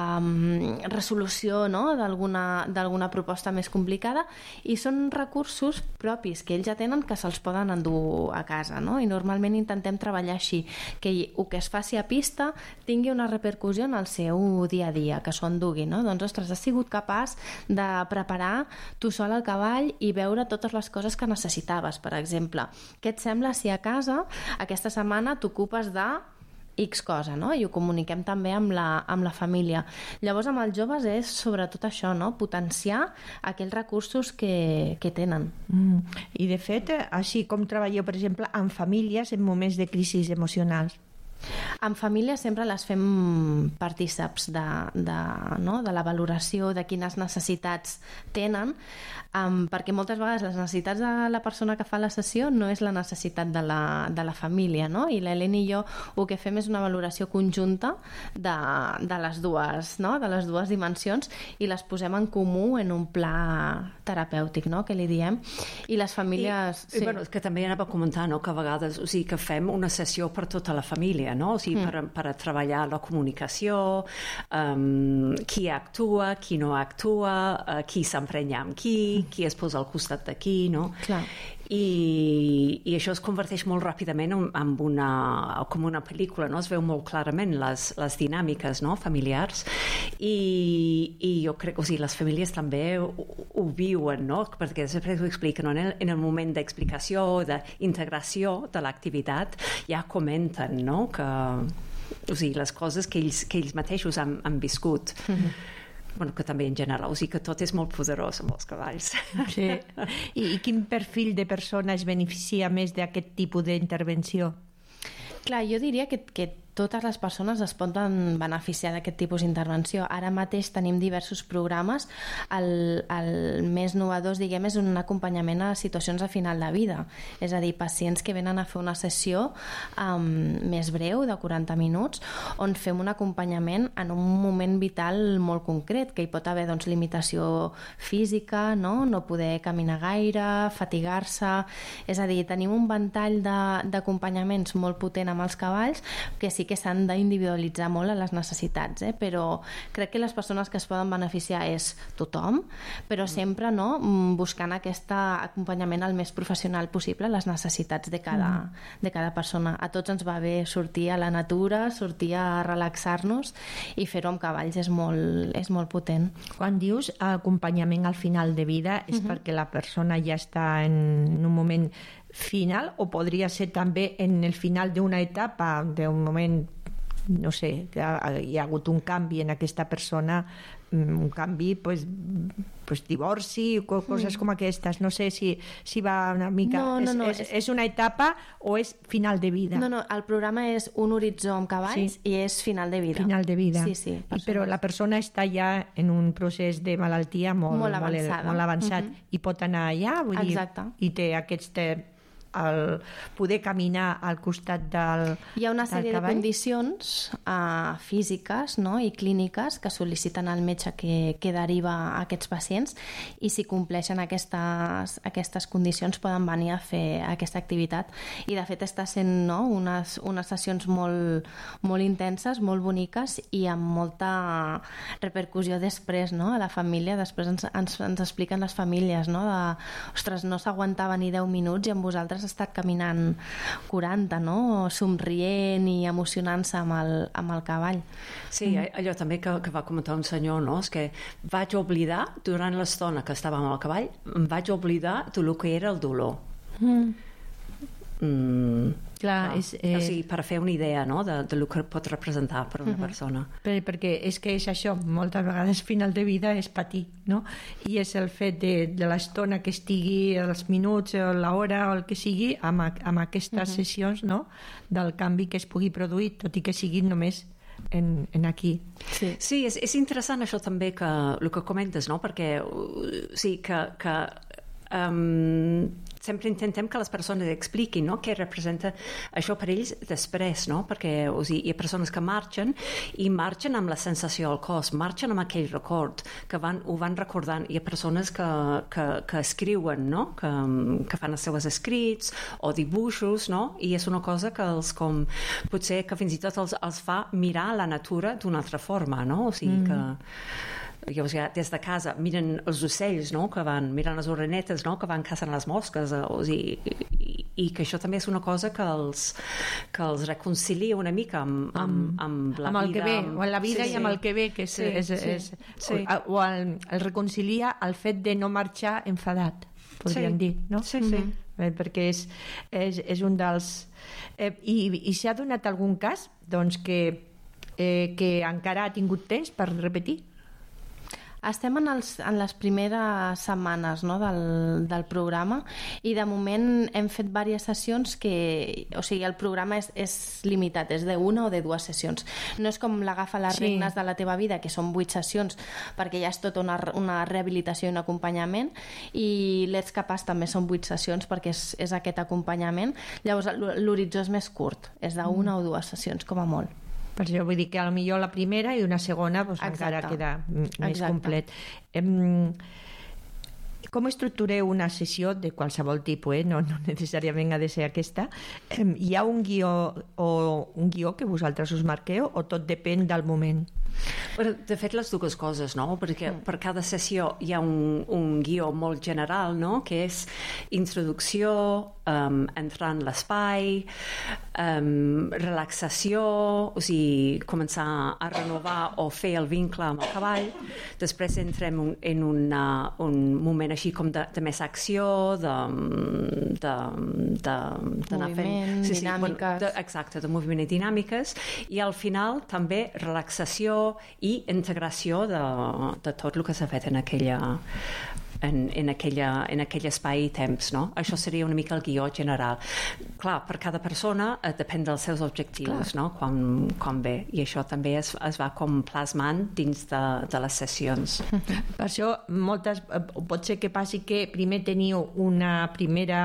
resolució, no?, d'alguna proposta més complicada, i són recursos propis que ells ja tenen, que se'ls poden endur a casa, no? I normalment intentem treballar així, que el que es faci a pista tingui una repercussió en el seu dia a dia, que s'ho endugui, no? Doncs, ostres, has sigut capaç de preparar tu sol el cavall i veure totes les coses que necessitaves, per exemple. Què et sembla si a casa aquesta setmana t'ocupes de X cosa, no? I ho comuniquem també amb la família. Llavors, amb els joves és sobretot això, no?, potenciar aquells recursos que tenen. I de fet, així com treballeu, per exemple, amb famílies en moments de crisis emocionals? En família sempre les fem partíceps de la valoració de quines necessitats tenen, perquè moltes vegades les necessitats de la persona que fa la sessió no és la necessitat de la família, no? I l'Helena i jo el que fem és una valoració conjunta de les dues, no? De les dues dimensions, i les posem en comú en un pla terapèutic, no? Que li diem. I les famílies... I bueno, que també anava a comentar, no? Que a vegades, o sigui, que fem una sessió per tota la família, no? O sigui, per a treballar la comunicació, qui actua, qui no actua, qui s'emprenya amb qui es posa al costat de qui, no? Clar. I això es converteix molt ràpidament en com una pel·lícula, no? Es veu molt clarament les dinàmiques, no? Familiars, i jo crec que, o sigui, les famílies també ho viuen, no? Perquè després ho expliquen, no? En el moment d'explicació, d'integració de l'activitat, ja comenten, no? O sigui, les coses que ells mateixos han viscut. Bueno, que també en general, o sigui que tot és molt poderós amb els cavalls. Sí. I quin perfil de persona es beneficia més d'aquest tipus d'intervenció? Clar, jo diria que totes les persones es poden beneficiar d'aquest tipus d'intervenció. Ara mateix tenim diversos programes. El més novedós, diguem, és un acompanyament a situacions de final de vida. És a dir, pacients que venen a fer una sessió més breu, de 40 minuts, on fem un acompanyament en un moment vital molt concret, que hi pot haver doncs, limitació física, no poder caminar gaire, fatigar-se... És a dir, tenim un ventall d'acompanyaments molt potent amb els cavalls, que sí que s'han d'individualitzar molt a les necessitats, però crec que les persones que es poden beneficiar és tothom, però sempre buscant aquest acompanyament el més professional possible a les necessitats de cada persona. A tots ens va bé sortir a la natura, sortir a relaxar-nos, i fer-ho amb cavalls és molt potent. Quan dius acompanyament al final de vida, és perquè la persona ja està en un moment final, o podria ser també en el final d'una etapa, d'un moment, no sé, que hi ha hagut un canvi en aquesta persona, un canvi, pues divorci, coses com aquestes. No sé si va una mica... No, és una etapa o és final de vida? No, el programa és un horitzó amb cavalls, i és final de vida. Final de vida. Sí. Però la persona està ja en un procés de malaltia molt avançat, i pot anar allà, vull dir, i té el poder caminar al costat del cavall. Hi ha una sèrie de condicions físiques, i clíniques que sol·liciten al metge que deriva a aquests pacients, i si compleixen aquestes condicions poden venir a fer aquesta activitat. I de fet està sent unes sessions molt, molt intenses, molt boniques, i amb molta repercussió després, a la família. Després ens expliquen les famílies, ostres, no s'aguantava ni 10 minuts i amb vosaltres ha estat caminant 40, somrient i emocionant-se amb el cavall. Sí, allò també que va comentar un senyor, és que vaig oblidar, durant l'estona que estava amb el cavall, em vaig oblidar del que era el dolor. Clar, o sigui, per fer una idea del que pot representar per una persona. Perquè és que és això, moltes vegades final de vida és patir, no? I és el fet de l'estona que estigui, els minuts o l'hora o el que sigui, amb aquestes sessions, del canvi que es pugui produir, tot i que sigui només en aquí. Sí, és interessant això també, el que comentes, perquè sí, que sempre intentem que les persones expliquin què representa això per ells després, perquè hi ha persones que marxen amb la sensació al cos, marxen amb aquell record, que ho van recordant. Hi ha persones que escriuen, que fan els seus escrits o dibuixos, i és una cosa que potser que fins i tot els fa mirar la natura d'una altra forma, o sigui que des de casa miren els ocells, que van miren les orenetes, que van caçant les mosques, i que això també és una cosa que els reconcilia una mica amb la vida, el que ve, o amb la vida i amb el que ve, que o el reconcilia el fet de no marxar enfadat, podríem dir, no? Sí. Perquè és un dels... I s'ha donat algun cas que encara ha tingut temps per repetir? Estem en les primeres setmanes, no, del programa, i de moment hem fet diverses sessions que, o sigui, el programa és limitat, és d'1 o de 2 sessions. No és com l'agafa les regnes de la teva vida, que són 8 sessions, perquè ja és tota una rehabilitació i un acompanyament, i l'Ets Capaç també són 8 sessions perquè és aquest acompanyament. Llavors l'horitzó és més curt, és d'1 o 2 sessions com a molt. Per això vull dir que potser la primera i una segona encara queda més complet. Com estructureu una sessió de qualsevol tipus, no necessàriament ha de ser aquesta? Hi ha un guió que vosaltres us marqueu o tot depèn del moment? De fet, les dues coses, no? Perquè per cada sessió hi ha un guió molt general, no? Que és introducció, entrar en l'espai, relaxació, o sigui, començar a renovar o fer el vincle amb el cavall. Després entrem en un moment així com de més acció, moviment, dinàmiques. Exacte, de moviment i dinàmiques. I al final també relaxació i integració de tot el que s'ha fet en aquell espai i temps, no? Això seria una mica el guió general. Clar, per cada persona depèn dels seus objectius, no? Quan ve. I això també es va com plasmant dins de les sessions. Per això pot ser que passi que primer teniu una primera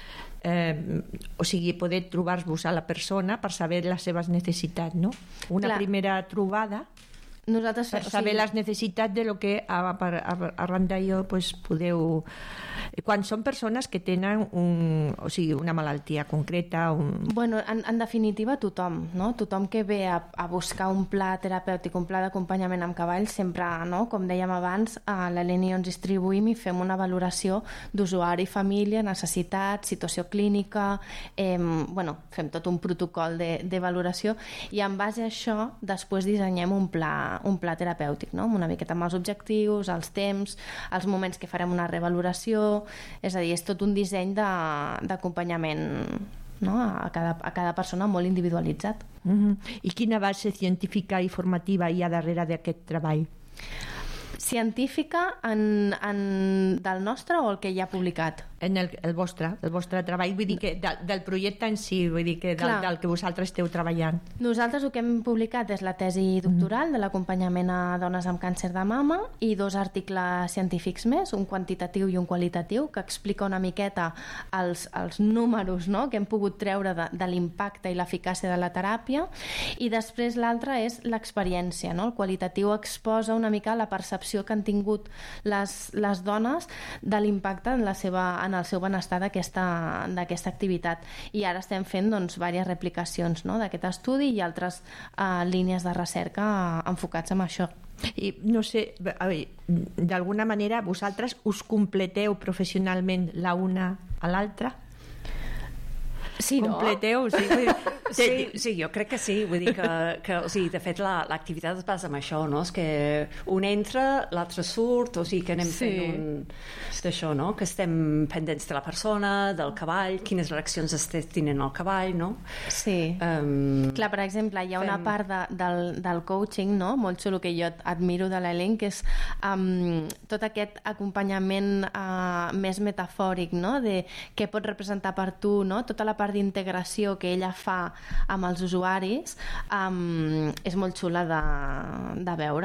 o sigui, poder trobar-vos a la persona per saber les seves necessitats, no? Una primera trobada per saber les necessitats de lo que arran d'allò podeu... Quan són persones que tenen una malaltia concreta... Bueno, en definitiva tothom, no? Tothom que ve a buscar un pla terapèutic, un pla d'acompanyament amb cavall, sempre, no? Com dèiem abans, a l'Heleni ens distribuïm i fem una valoració d'usuari, família, necessitats, situació clínica, fem tot un protocol de valoració i en base a això després dissenyem un pla terapèutic, no? Una miqueta amb els objectius, els temps, els moments que farem una revaloració, és a dir, és tot un disseny d'acompanyament, no? a cada persona molt individualitzat. I quina base científica i formativa hi ha darrere d'aquest treball? Científica del nostre o el que ja ha publicat? En el vostre treball, vull dir que del projecte en si, vull dir que del que vosaltres esteu treballant. Nosaltres el que hem publicat és la tesi doctoral de l'acompanyament a dones amb càncer de mama i 2 articles científics més, un quantitatiu i un qualitatiu, que explica una miqueta els números, no?, que hem pogut treure de l'impacte i l'eficàcia de la teràpia, i després l'altre és l'experiència, no? El qualitatiu exposa una mica la percepció que han tingut les dones de l'impacte en el seu benestar d'aquesta activitat. I ara estem fent diverses replicacions, no?, d'aquest estudi i altres línies de recerca enfocats en això. I no sé, d'alguna manera vosaltres us completeu professionalment la una a l'altra? Sí, no? Completeu, sí, jo crec que sí, vull dir que o sigui, de fet l'activitat es basa en això, no? És que un entra, l'altre surt, o sigui que anem fent d'això, no? Que estem pendents de la persona, del cavall, quines reaccions estem tenint el cavall, no? Sí. Clar, per exemple, hi ha una part del coaching, no?, molt xulo, que jo admiro de l'Helene, que és tot aquest acompanyament més metafòric, no?, de què pot representar per tu, no?, tota la part d'integració que ella fa amb els usuaris, és molt xula de veure.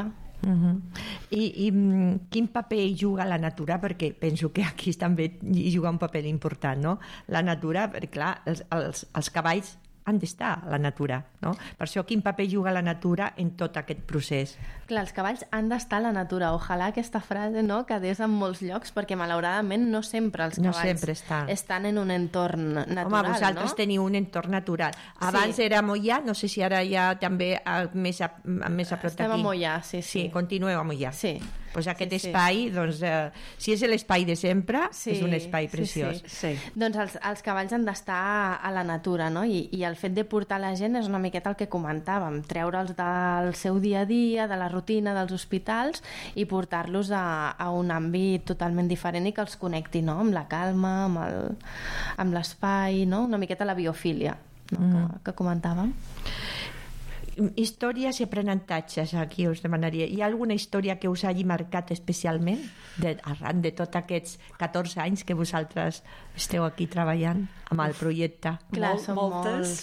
I quin paper hi juga la natura? Perquè penso que aquí també hi juga un paper important, no? La natura, perquè clar, els cavalls han d'estar a la natura, no? Per això, quin paper juga la natura en tot aquest procés? Clar, els cavalls han d'estar a la natura. Ojalà aquesta frase, no?, quedés en molts llocs, perquè malauradament no sempre els cavalls estan en un entorn natural. Home, vosaltres teniu un entorn natural. Abans era Moià, no sé si ara ja també més a prop d'aquí. Estem a Moià, sí. Sí, continueu a Moià. Sí. Pues aquest espai, doncs, si és l'espai de sempre, és un espai preciós. Sí. Doncs els cavalls han d'estar a la natura, no? I el fet de portar la gent és una miqueta el que comentàvem, treure'ls del seu dia a dia, de la rutina dels hospitals, i portar-los a un àmbit totalment diferent i que els connecti, no?, amb la calma, amb l'espai, no?, una miqueta la biofília, no?, que comentàvem. històries i aprenentatges, aquí us demanaria. Hi ha alguna història que us hagi marcat especialment arran de tots aquests 14 anys que vosaltres esteu aquí treballant amb el projecte? Clar, són moltes.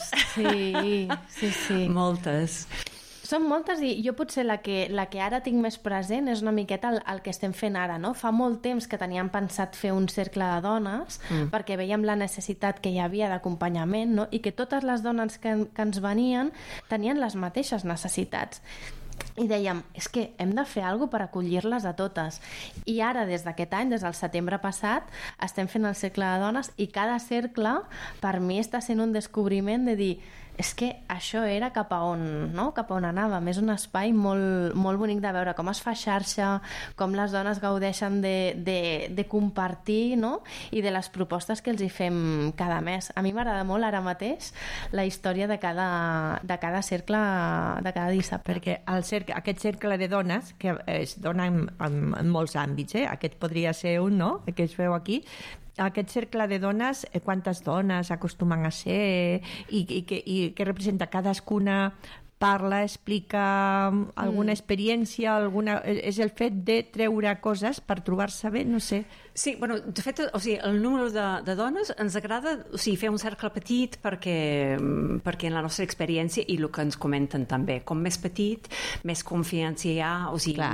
Sí. Moltes. Són moltes i jo potser la que ara tinc més present és una miqueta el que estem fent ara, no? Fa molt temps que teníem pensat fer un cercle de dones perquè veiem la necessitat que hi havia d'acompanyament, no? I que totes les dones que ens venien tenien les mateixes necessitats. I dèiem, és que hem de fer alguna cosa per acollir-les a totes. I ara, des d'aquest any, des del setembre passat, estem fent el cercle de dones i cada cercle, per mi, està sent un descobriment de dir és que això era cap a on anàvem. És un espai molt, molt bonic de veure com es fa xarxa, com les dones gaudeixen de compartir, no? I de les propostes que els hi fem cada mes. A mi m'agrada molt ara mateix la història de cada cercle, de cada dissabte. Perquè aquest cercle de dones, que es dona en molts àmbits, aquest podria ser un, no?, que es veu aquí. Aquest cercle de dones, quantes dones acostumen a ser i què representa cadascuna? Parla, explica alguna experiència, és el fet de treure coses per trobar-se bé, no sé. Sí, bueno, de fet, o sigui, el número de dones ens agrada, o sigui, fer un cercle petit perquè en la nostra experiència i el que ens comenten també, com més petit, més confiança hi ha, o sigui,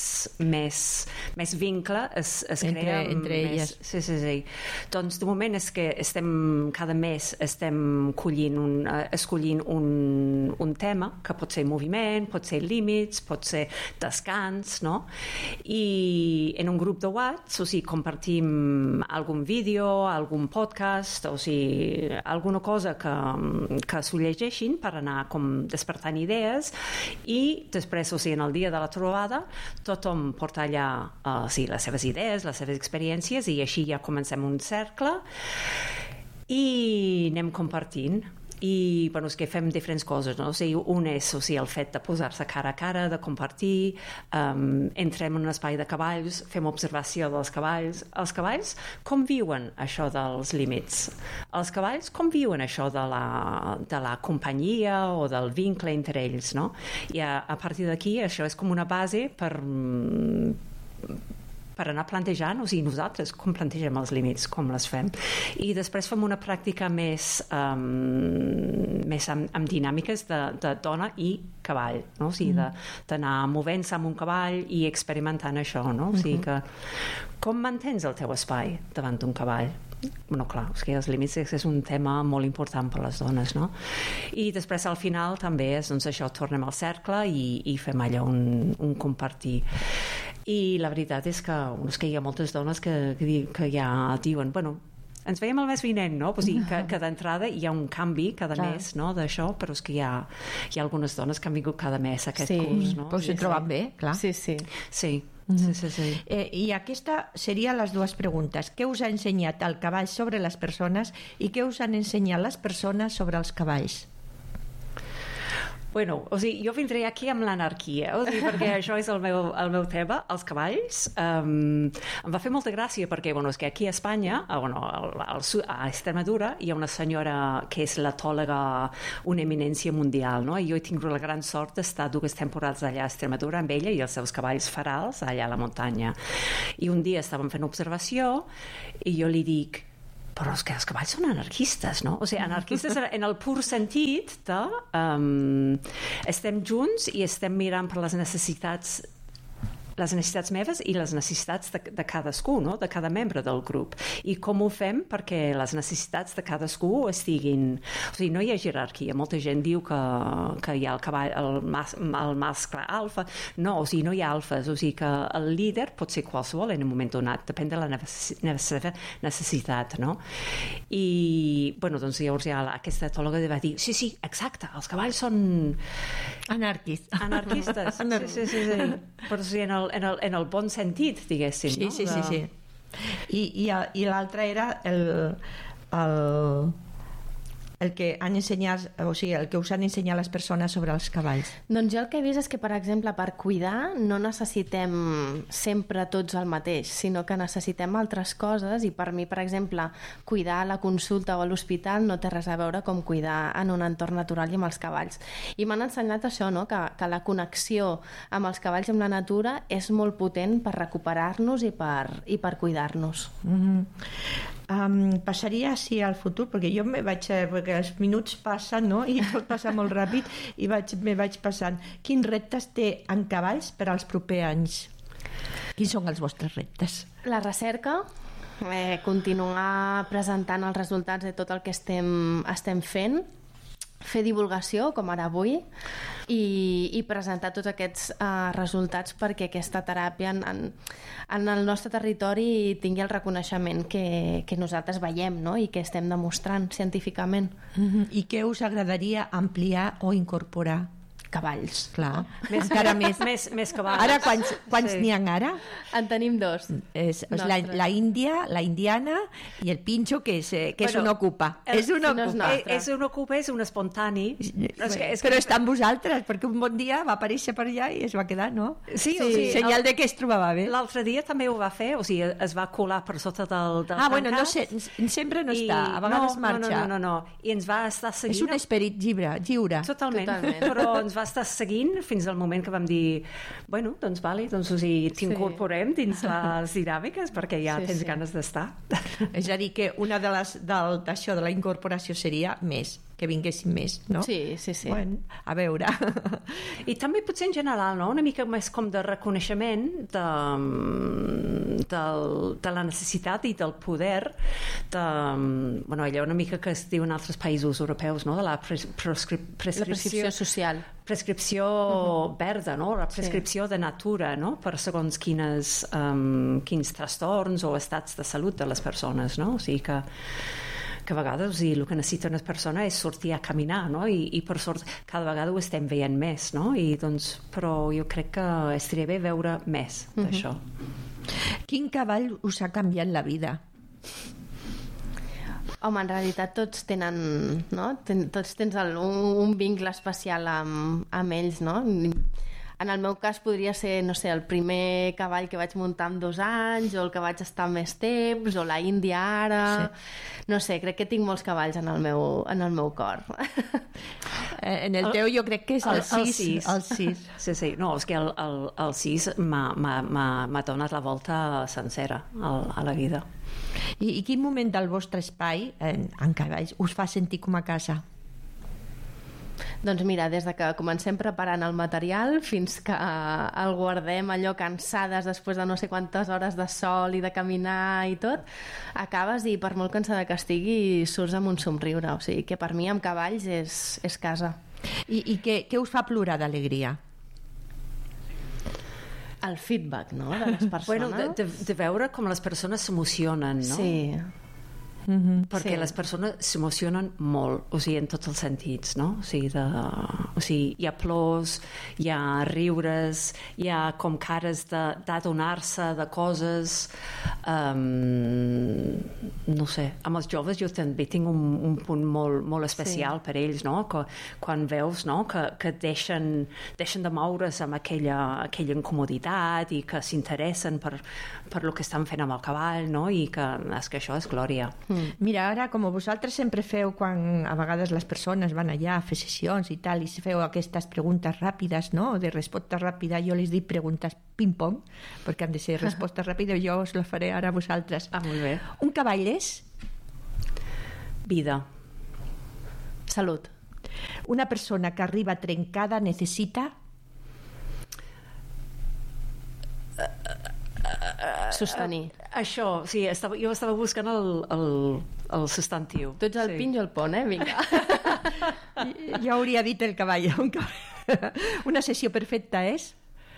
més vincle es crea entre elles. Sí. Doncs de moment és que cada mes estem escollint un tema que pot ser moviment, pot ser límits, pot ser descans, no? I en un grup de WhatsApp, o sigui, compartim algun vídeo, algun podcast, o sigui, alguna cosa que s'ho llegeixin per anar com despertant idees i després, o sigui, en el dia de la trobada, tothom porta allà les seves idees, les seves experiències i així ja comencem un cercle i anem compartint. I bueno, és que fem diferents coses, no? O sigui, un és el fet de posar-se cara a cara, de compartir, entrem en un espai de cavalls, fem observació dels cavalls. Els cavalls com viuen això dels límits? Els cavalls com viuen això de la companyia o del vincle entre ells, no? I a partir d'aquí això és com una base per anar plantejant, o sigui, nosaltres com plantegem els límits, com les fem. I després fem una pràctica més amb dinàmiques de dona i cavall, no? O sigui, d'anar movent-se amb un cavall i experimentant això, no? O sigui que com mantens el teu espai davant d'un cavall? Bueno, clar, és que els límits és un tema molt important per a les dones, no? I després al final també és, doncs això, tornem al cercle i fem allò un compartir. I la veritat és que hi ha moltes dones que ja diuen, bueno, ens veiem el mes vinent, no? O sigui, que d'entrada hi ha un canvi cada mes, no?, d'això, però és que hi ha algunes dones que han vingut cada mes a aquest curs, no? Però s'ho troben bé, clar. Sí. Sí. I aquesta serien les dues preguntes. Què us ha ensenyat el cavall sobre les persones i què us han ensenyat les persones sobre els cavalls? Bueno, o sigui, jo vindré aquí amb l'anarquia, o sigui, perquè això és el meu tema, els cavalls. Em va fer molta gràcia perquè, bueno, és que aquí a Espanya, a Extremadura, hi ha una senyora que és l'etòloga, una eminència mundial, no? I jo he tingut la gran sort d'estar 2 temporades allà a Extremadura amb ella i els seus cavalls ferals allà a la muntanya. I un dia estàvem fent observació i jo li dic, però és que els cavalls són anarquistes, no? O sigui, anarquistes en el pur sentit de estem junts i estem mirant per les necessitats meves i les necessitats de cadascú, no?, de cada membre del grup. I com ho fem perquè les necessitats de cadascú estiguin... O sigui, no hi ha jerarquia. Molta gent diu que hi ha el cavall, el mascle alfa. No, o sigui, no hi ha alfes. O sigui, que el líder pot ser qualsevol en un moment donat. Depèn de la seva necessitat, no? I, bueno, doncs llavors ja aquesta etòloga va dir, sí, exacte, els cavalls són... Anarquistes. Sí. Però sí, en el bon sentit, diguéssim, no? Sí. I l'altre era el que han ensenyat, o sigui, el que us han ensenyat les persones sobre els cavalls? Doncs jo el que he vist és que, per exemple, per cuidar no necessitem sempre tots el mateix, sinó que necessitem altres coses, i per mi, per exemple, cuidar a la consulta o a l'hospital no té res a veure com cuidar en un entorn natural i amb els cavalls. I m'han ensenyat això, no? que la connexió amb els cavalls i amb la natura és molt potent per recuperar-nos i per cuidar-nos. Passaria així al futur, perquè jo me vaig, perquè els minuts passen, no? I tot passa molt ràpid, i me vaig passant. Quins reptes té en cavalls per als propers anys? Quins són els vostres reptes? La recerca, continuar presentant els resultats de tot el que estem fent, fer divulgació, com ara avui, i presentar tots aquests resultats perquè aquesta teràpia en el nostre territori tingui el reconeixement que nosaltres veiem, no? I que estem demostrant científicament. I què us agradaria ampliar o incorporar? Cavalls. Clar, encara més. Més cavalls. Ara, quants n'hi ha ara? En tenim dos. És la índia, la indiana i el pinxo, que és un ocupa. És un ocupa, és un espontani. Però està amb vosaltres, perquè un bon dia va aparèixer per allà i es va quedar, no? Sí. Senyal de que es trobava bé. L'altre dia també ho va fer, o sigui, es va colar per sota del tancat. Bueno, no sé, sempre no està, a vegades marxa. No. I ens va estar seguint... És un esperit lliure. Totalment. Però ens va estar seguint fins al moment que vam dir, bueno, doncs vale, doncs t'incorporem dins les dinàmiques perquè ja tens ganes d'estar. És a dir, que una d'això de la incorporació seria més, que vinguessin més, no? Sí. Bueno, a veure. I també potser en general, no? Una mica més com de reconeixement de la necessitat i del poder allò una mica que es diu en altres països europeus, no? De la prescripció social. Prescripció verda, no? La prescripció de natura, no? Per segons quins trastorns o estats de salut de les persones, no? O sigui que a vegades el que necessita una persona és sortir a caminar, no? I per sort cada vegada ho estem veient més, no? Però jo crec que estaria bé veure més d'això. Quin cavall us ha canviat la vida? Home, en realitat tots tenen, no? Tots tens un vincle especial amb ells, no? En el meu cas podria ser, no sé, el primer cavall que vaig muntar amb 2 anys, o el que vaig estar més temps, o la índia ara... Sí. No sé, crec que tinc molts cavalls en el meu cor. En el teu jo crec que és el 6. El 6. Sí. No, és que el 6 m'ha donat la volta sencera a la vida. I quin moment del vostre espai en cavalls us fa sentir com a casa? Doncs mira, des de que comencem preparant el material fins que el guardem allò cansades després de no sé quantes hores de sol i de caminar i tot, acabes i per molt cansada que estigui surts amb un somriure, o sigui que per mi amb cavalls és casa. I què us fa plorar d'alegria? El feedback, no?, de les persones. Bueno, de veure com les persones s'emocionen, no? Sí. Perquè les persones s'emocionen molt, o sigui, en tots els sentits, no? O sigui, hi ha plors, hi ha riures, hi ha com cares d'adonar-se de coses, no sé, amb els joves jo també tinc un punt molt especial per ells, no? Quan veus, no?, que deixen de moure's amb aquella incomoditat i que s'interessen per el que estan fent amb el cavall, no? I que això és glòria. Mira, ara, com vosaltres sempre feu quan a vegades les persones van allà a fer sessions i tal, i feu aquestes preguntes ràpides, no?, de resposta ràpida, jo les dic preguntes ping-pong, perquè han de ser respostes ràpides, jo us la faré ara a vosaltres. Molt bé. Un cavall és? Vida. Salut. Una persona que arriba trencada necessita? Sostenir. Això, sí, jo estava buscant el substantiu. Tu ets el pinyo el pont, vinga. Jo hauria dit el cavall. Una sessió perfecta és?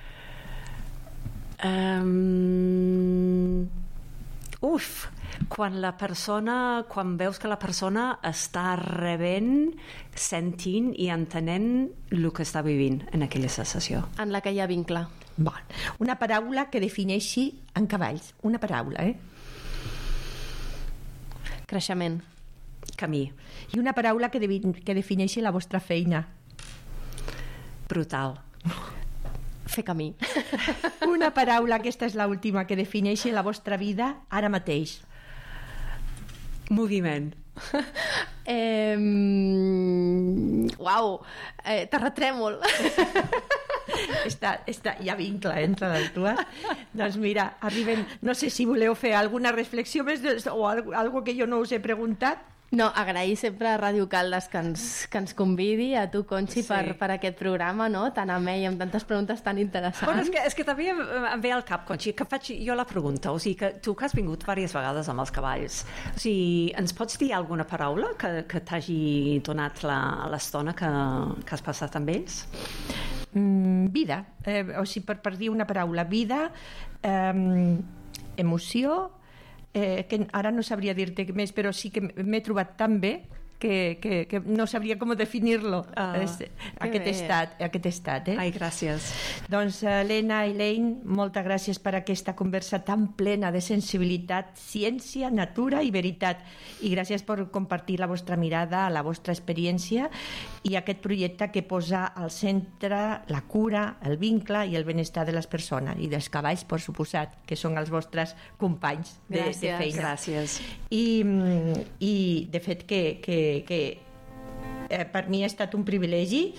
Quan veus que la persona està rebent, sentint i entenent el que està vivint en aquella sessió. En la que hi ha vincle. Bon. Una paraula que defineixi en cavalls. Una paraula, Creixement. Camí. I una paraula que defineixi la vostra feina. Brutal. Fer camí. Una paraula, aquesta és l'última, que defineixi la vostra vida ara mateix. Moviment. Uau, terratrèmol. Hi ha vincle entre les dues. Doncs mira, arribem... No sé si voleu fer alguna reflexió més o alguna que jo no us he preguntat. No, agrair sempre a Ràdio Caldes que ens convidi, a tu, Conxi, Sí. per aquest programa, no? Tan amè i amb tantes preguntes tan interessants. Bueno, és que també em ve al cap, Conxi, que faig jo la pregunta. O sigui, que tu que has vingut diverses vegades amb els cavalls, o sigui, ens pots dir alguna paraula que t'hagi donat l'estona que has passat amb ells? Vida. O sigui, per dir una paraula. Vida, emoció, que ara no sabria dir-te més, però sí que m'he trobat tan bé que no sabria com definir-lo, aquest estat. Ai, gràcies. Doncs, Helena i Elaine, moltes gràcies per aquesta conversa tan plena de sensibilitat, ciència, natura i veritat. I gràcies per compartir la vostra mirada, la vostra experiència i aquest projecte que posa al centre la cura, el vincle i el benestar de les persones i dels cavalls, per suposat, que són els vostres companys de feina. Gràcies. I de fet que per mi ha estat un privilegi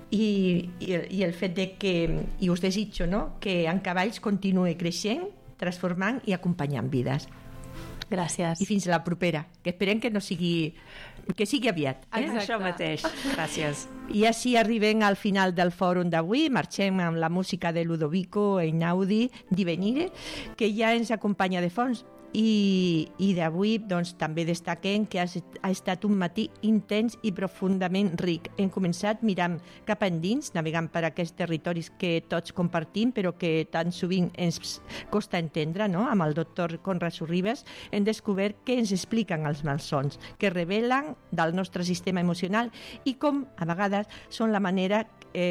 i el fet de que, i us desitjo, no?, que en cavalls continuï creixent, transformant i acompanyant vides. Gràcies. I fins a la propera, que esperem que sigui aviat. Això mateix. Gràcies. I així arribem al final del fòrum d'avui. Marxem amb la música de Ludovico Einaudi Divenire, que ja ens acompanya de fons. I d'avui doncs, també destaquem que ha estat un matí intens i profundament ric. Hem començat mirant cap endins, navegant per aquests territoris que tots compartim, però que tan sovint ens costa entendre, no? Amb el doctor Conrad Sorribes hem descobert què ens expliquen els malsons, que revelen del nostre sistema emocional i com, a vegades, són la manera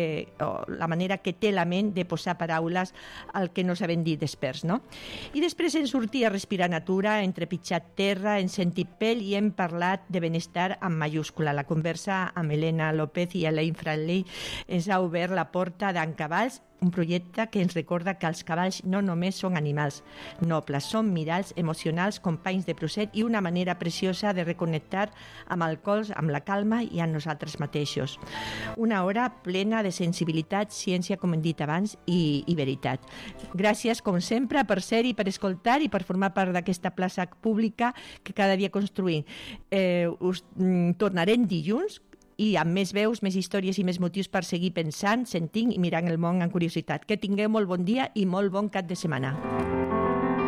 que té la ment de posar paraules al que no sabem dir d'experts, no? I després hem sortit a respirar natura, hem trepitjat terra, hem sentit pell i hem parlat de benestar amb mayúscula. La conversa amb Helena López i Elaine Franley ens ha obert la porta d'en Cavalls, un projecte que ens recorda que els cavalls no només són animals nobles, són miralls emocionals, companys de procés i una manera preciosa de reconnectar amb el cos, amb la calma i amb nosaltres mateixos. Una hora plena de sensibilitat, ciència, com hem dit abans, i veritat. Gràcies, com sempre, per ser-hi, per escoltar i per formar part d'aquesta plaça pública que cada dia construïm. Us tornarem dilluns i amb més veus, més històries i més motius per seguir pensant, sentint i mirant el món amb curiositat. Que tingueu molt bon dia i molt bon cap de setmana.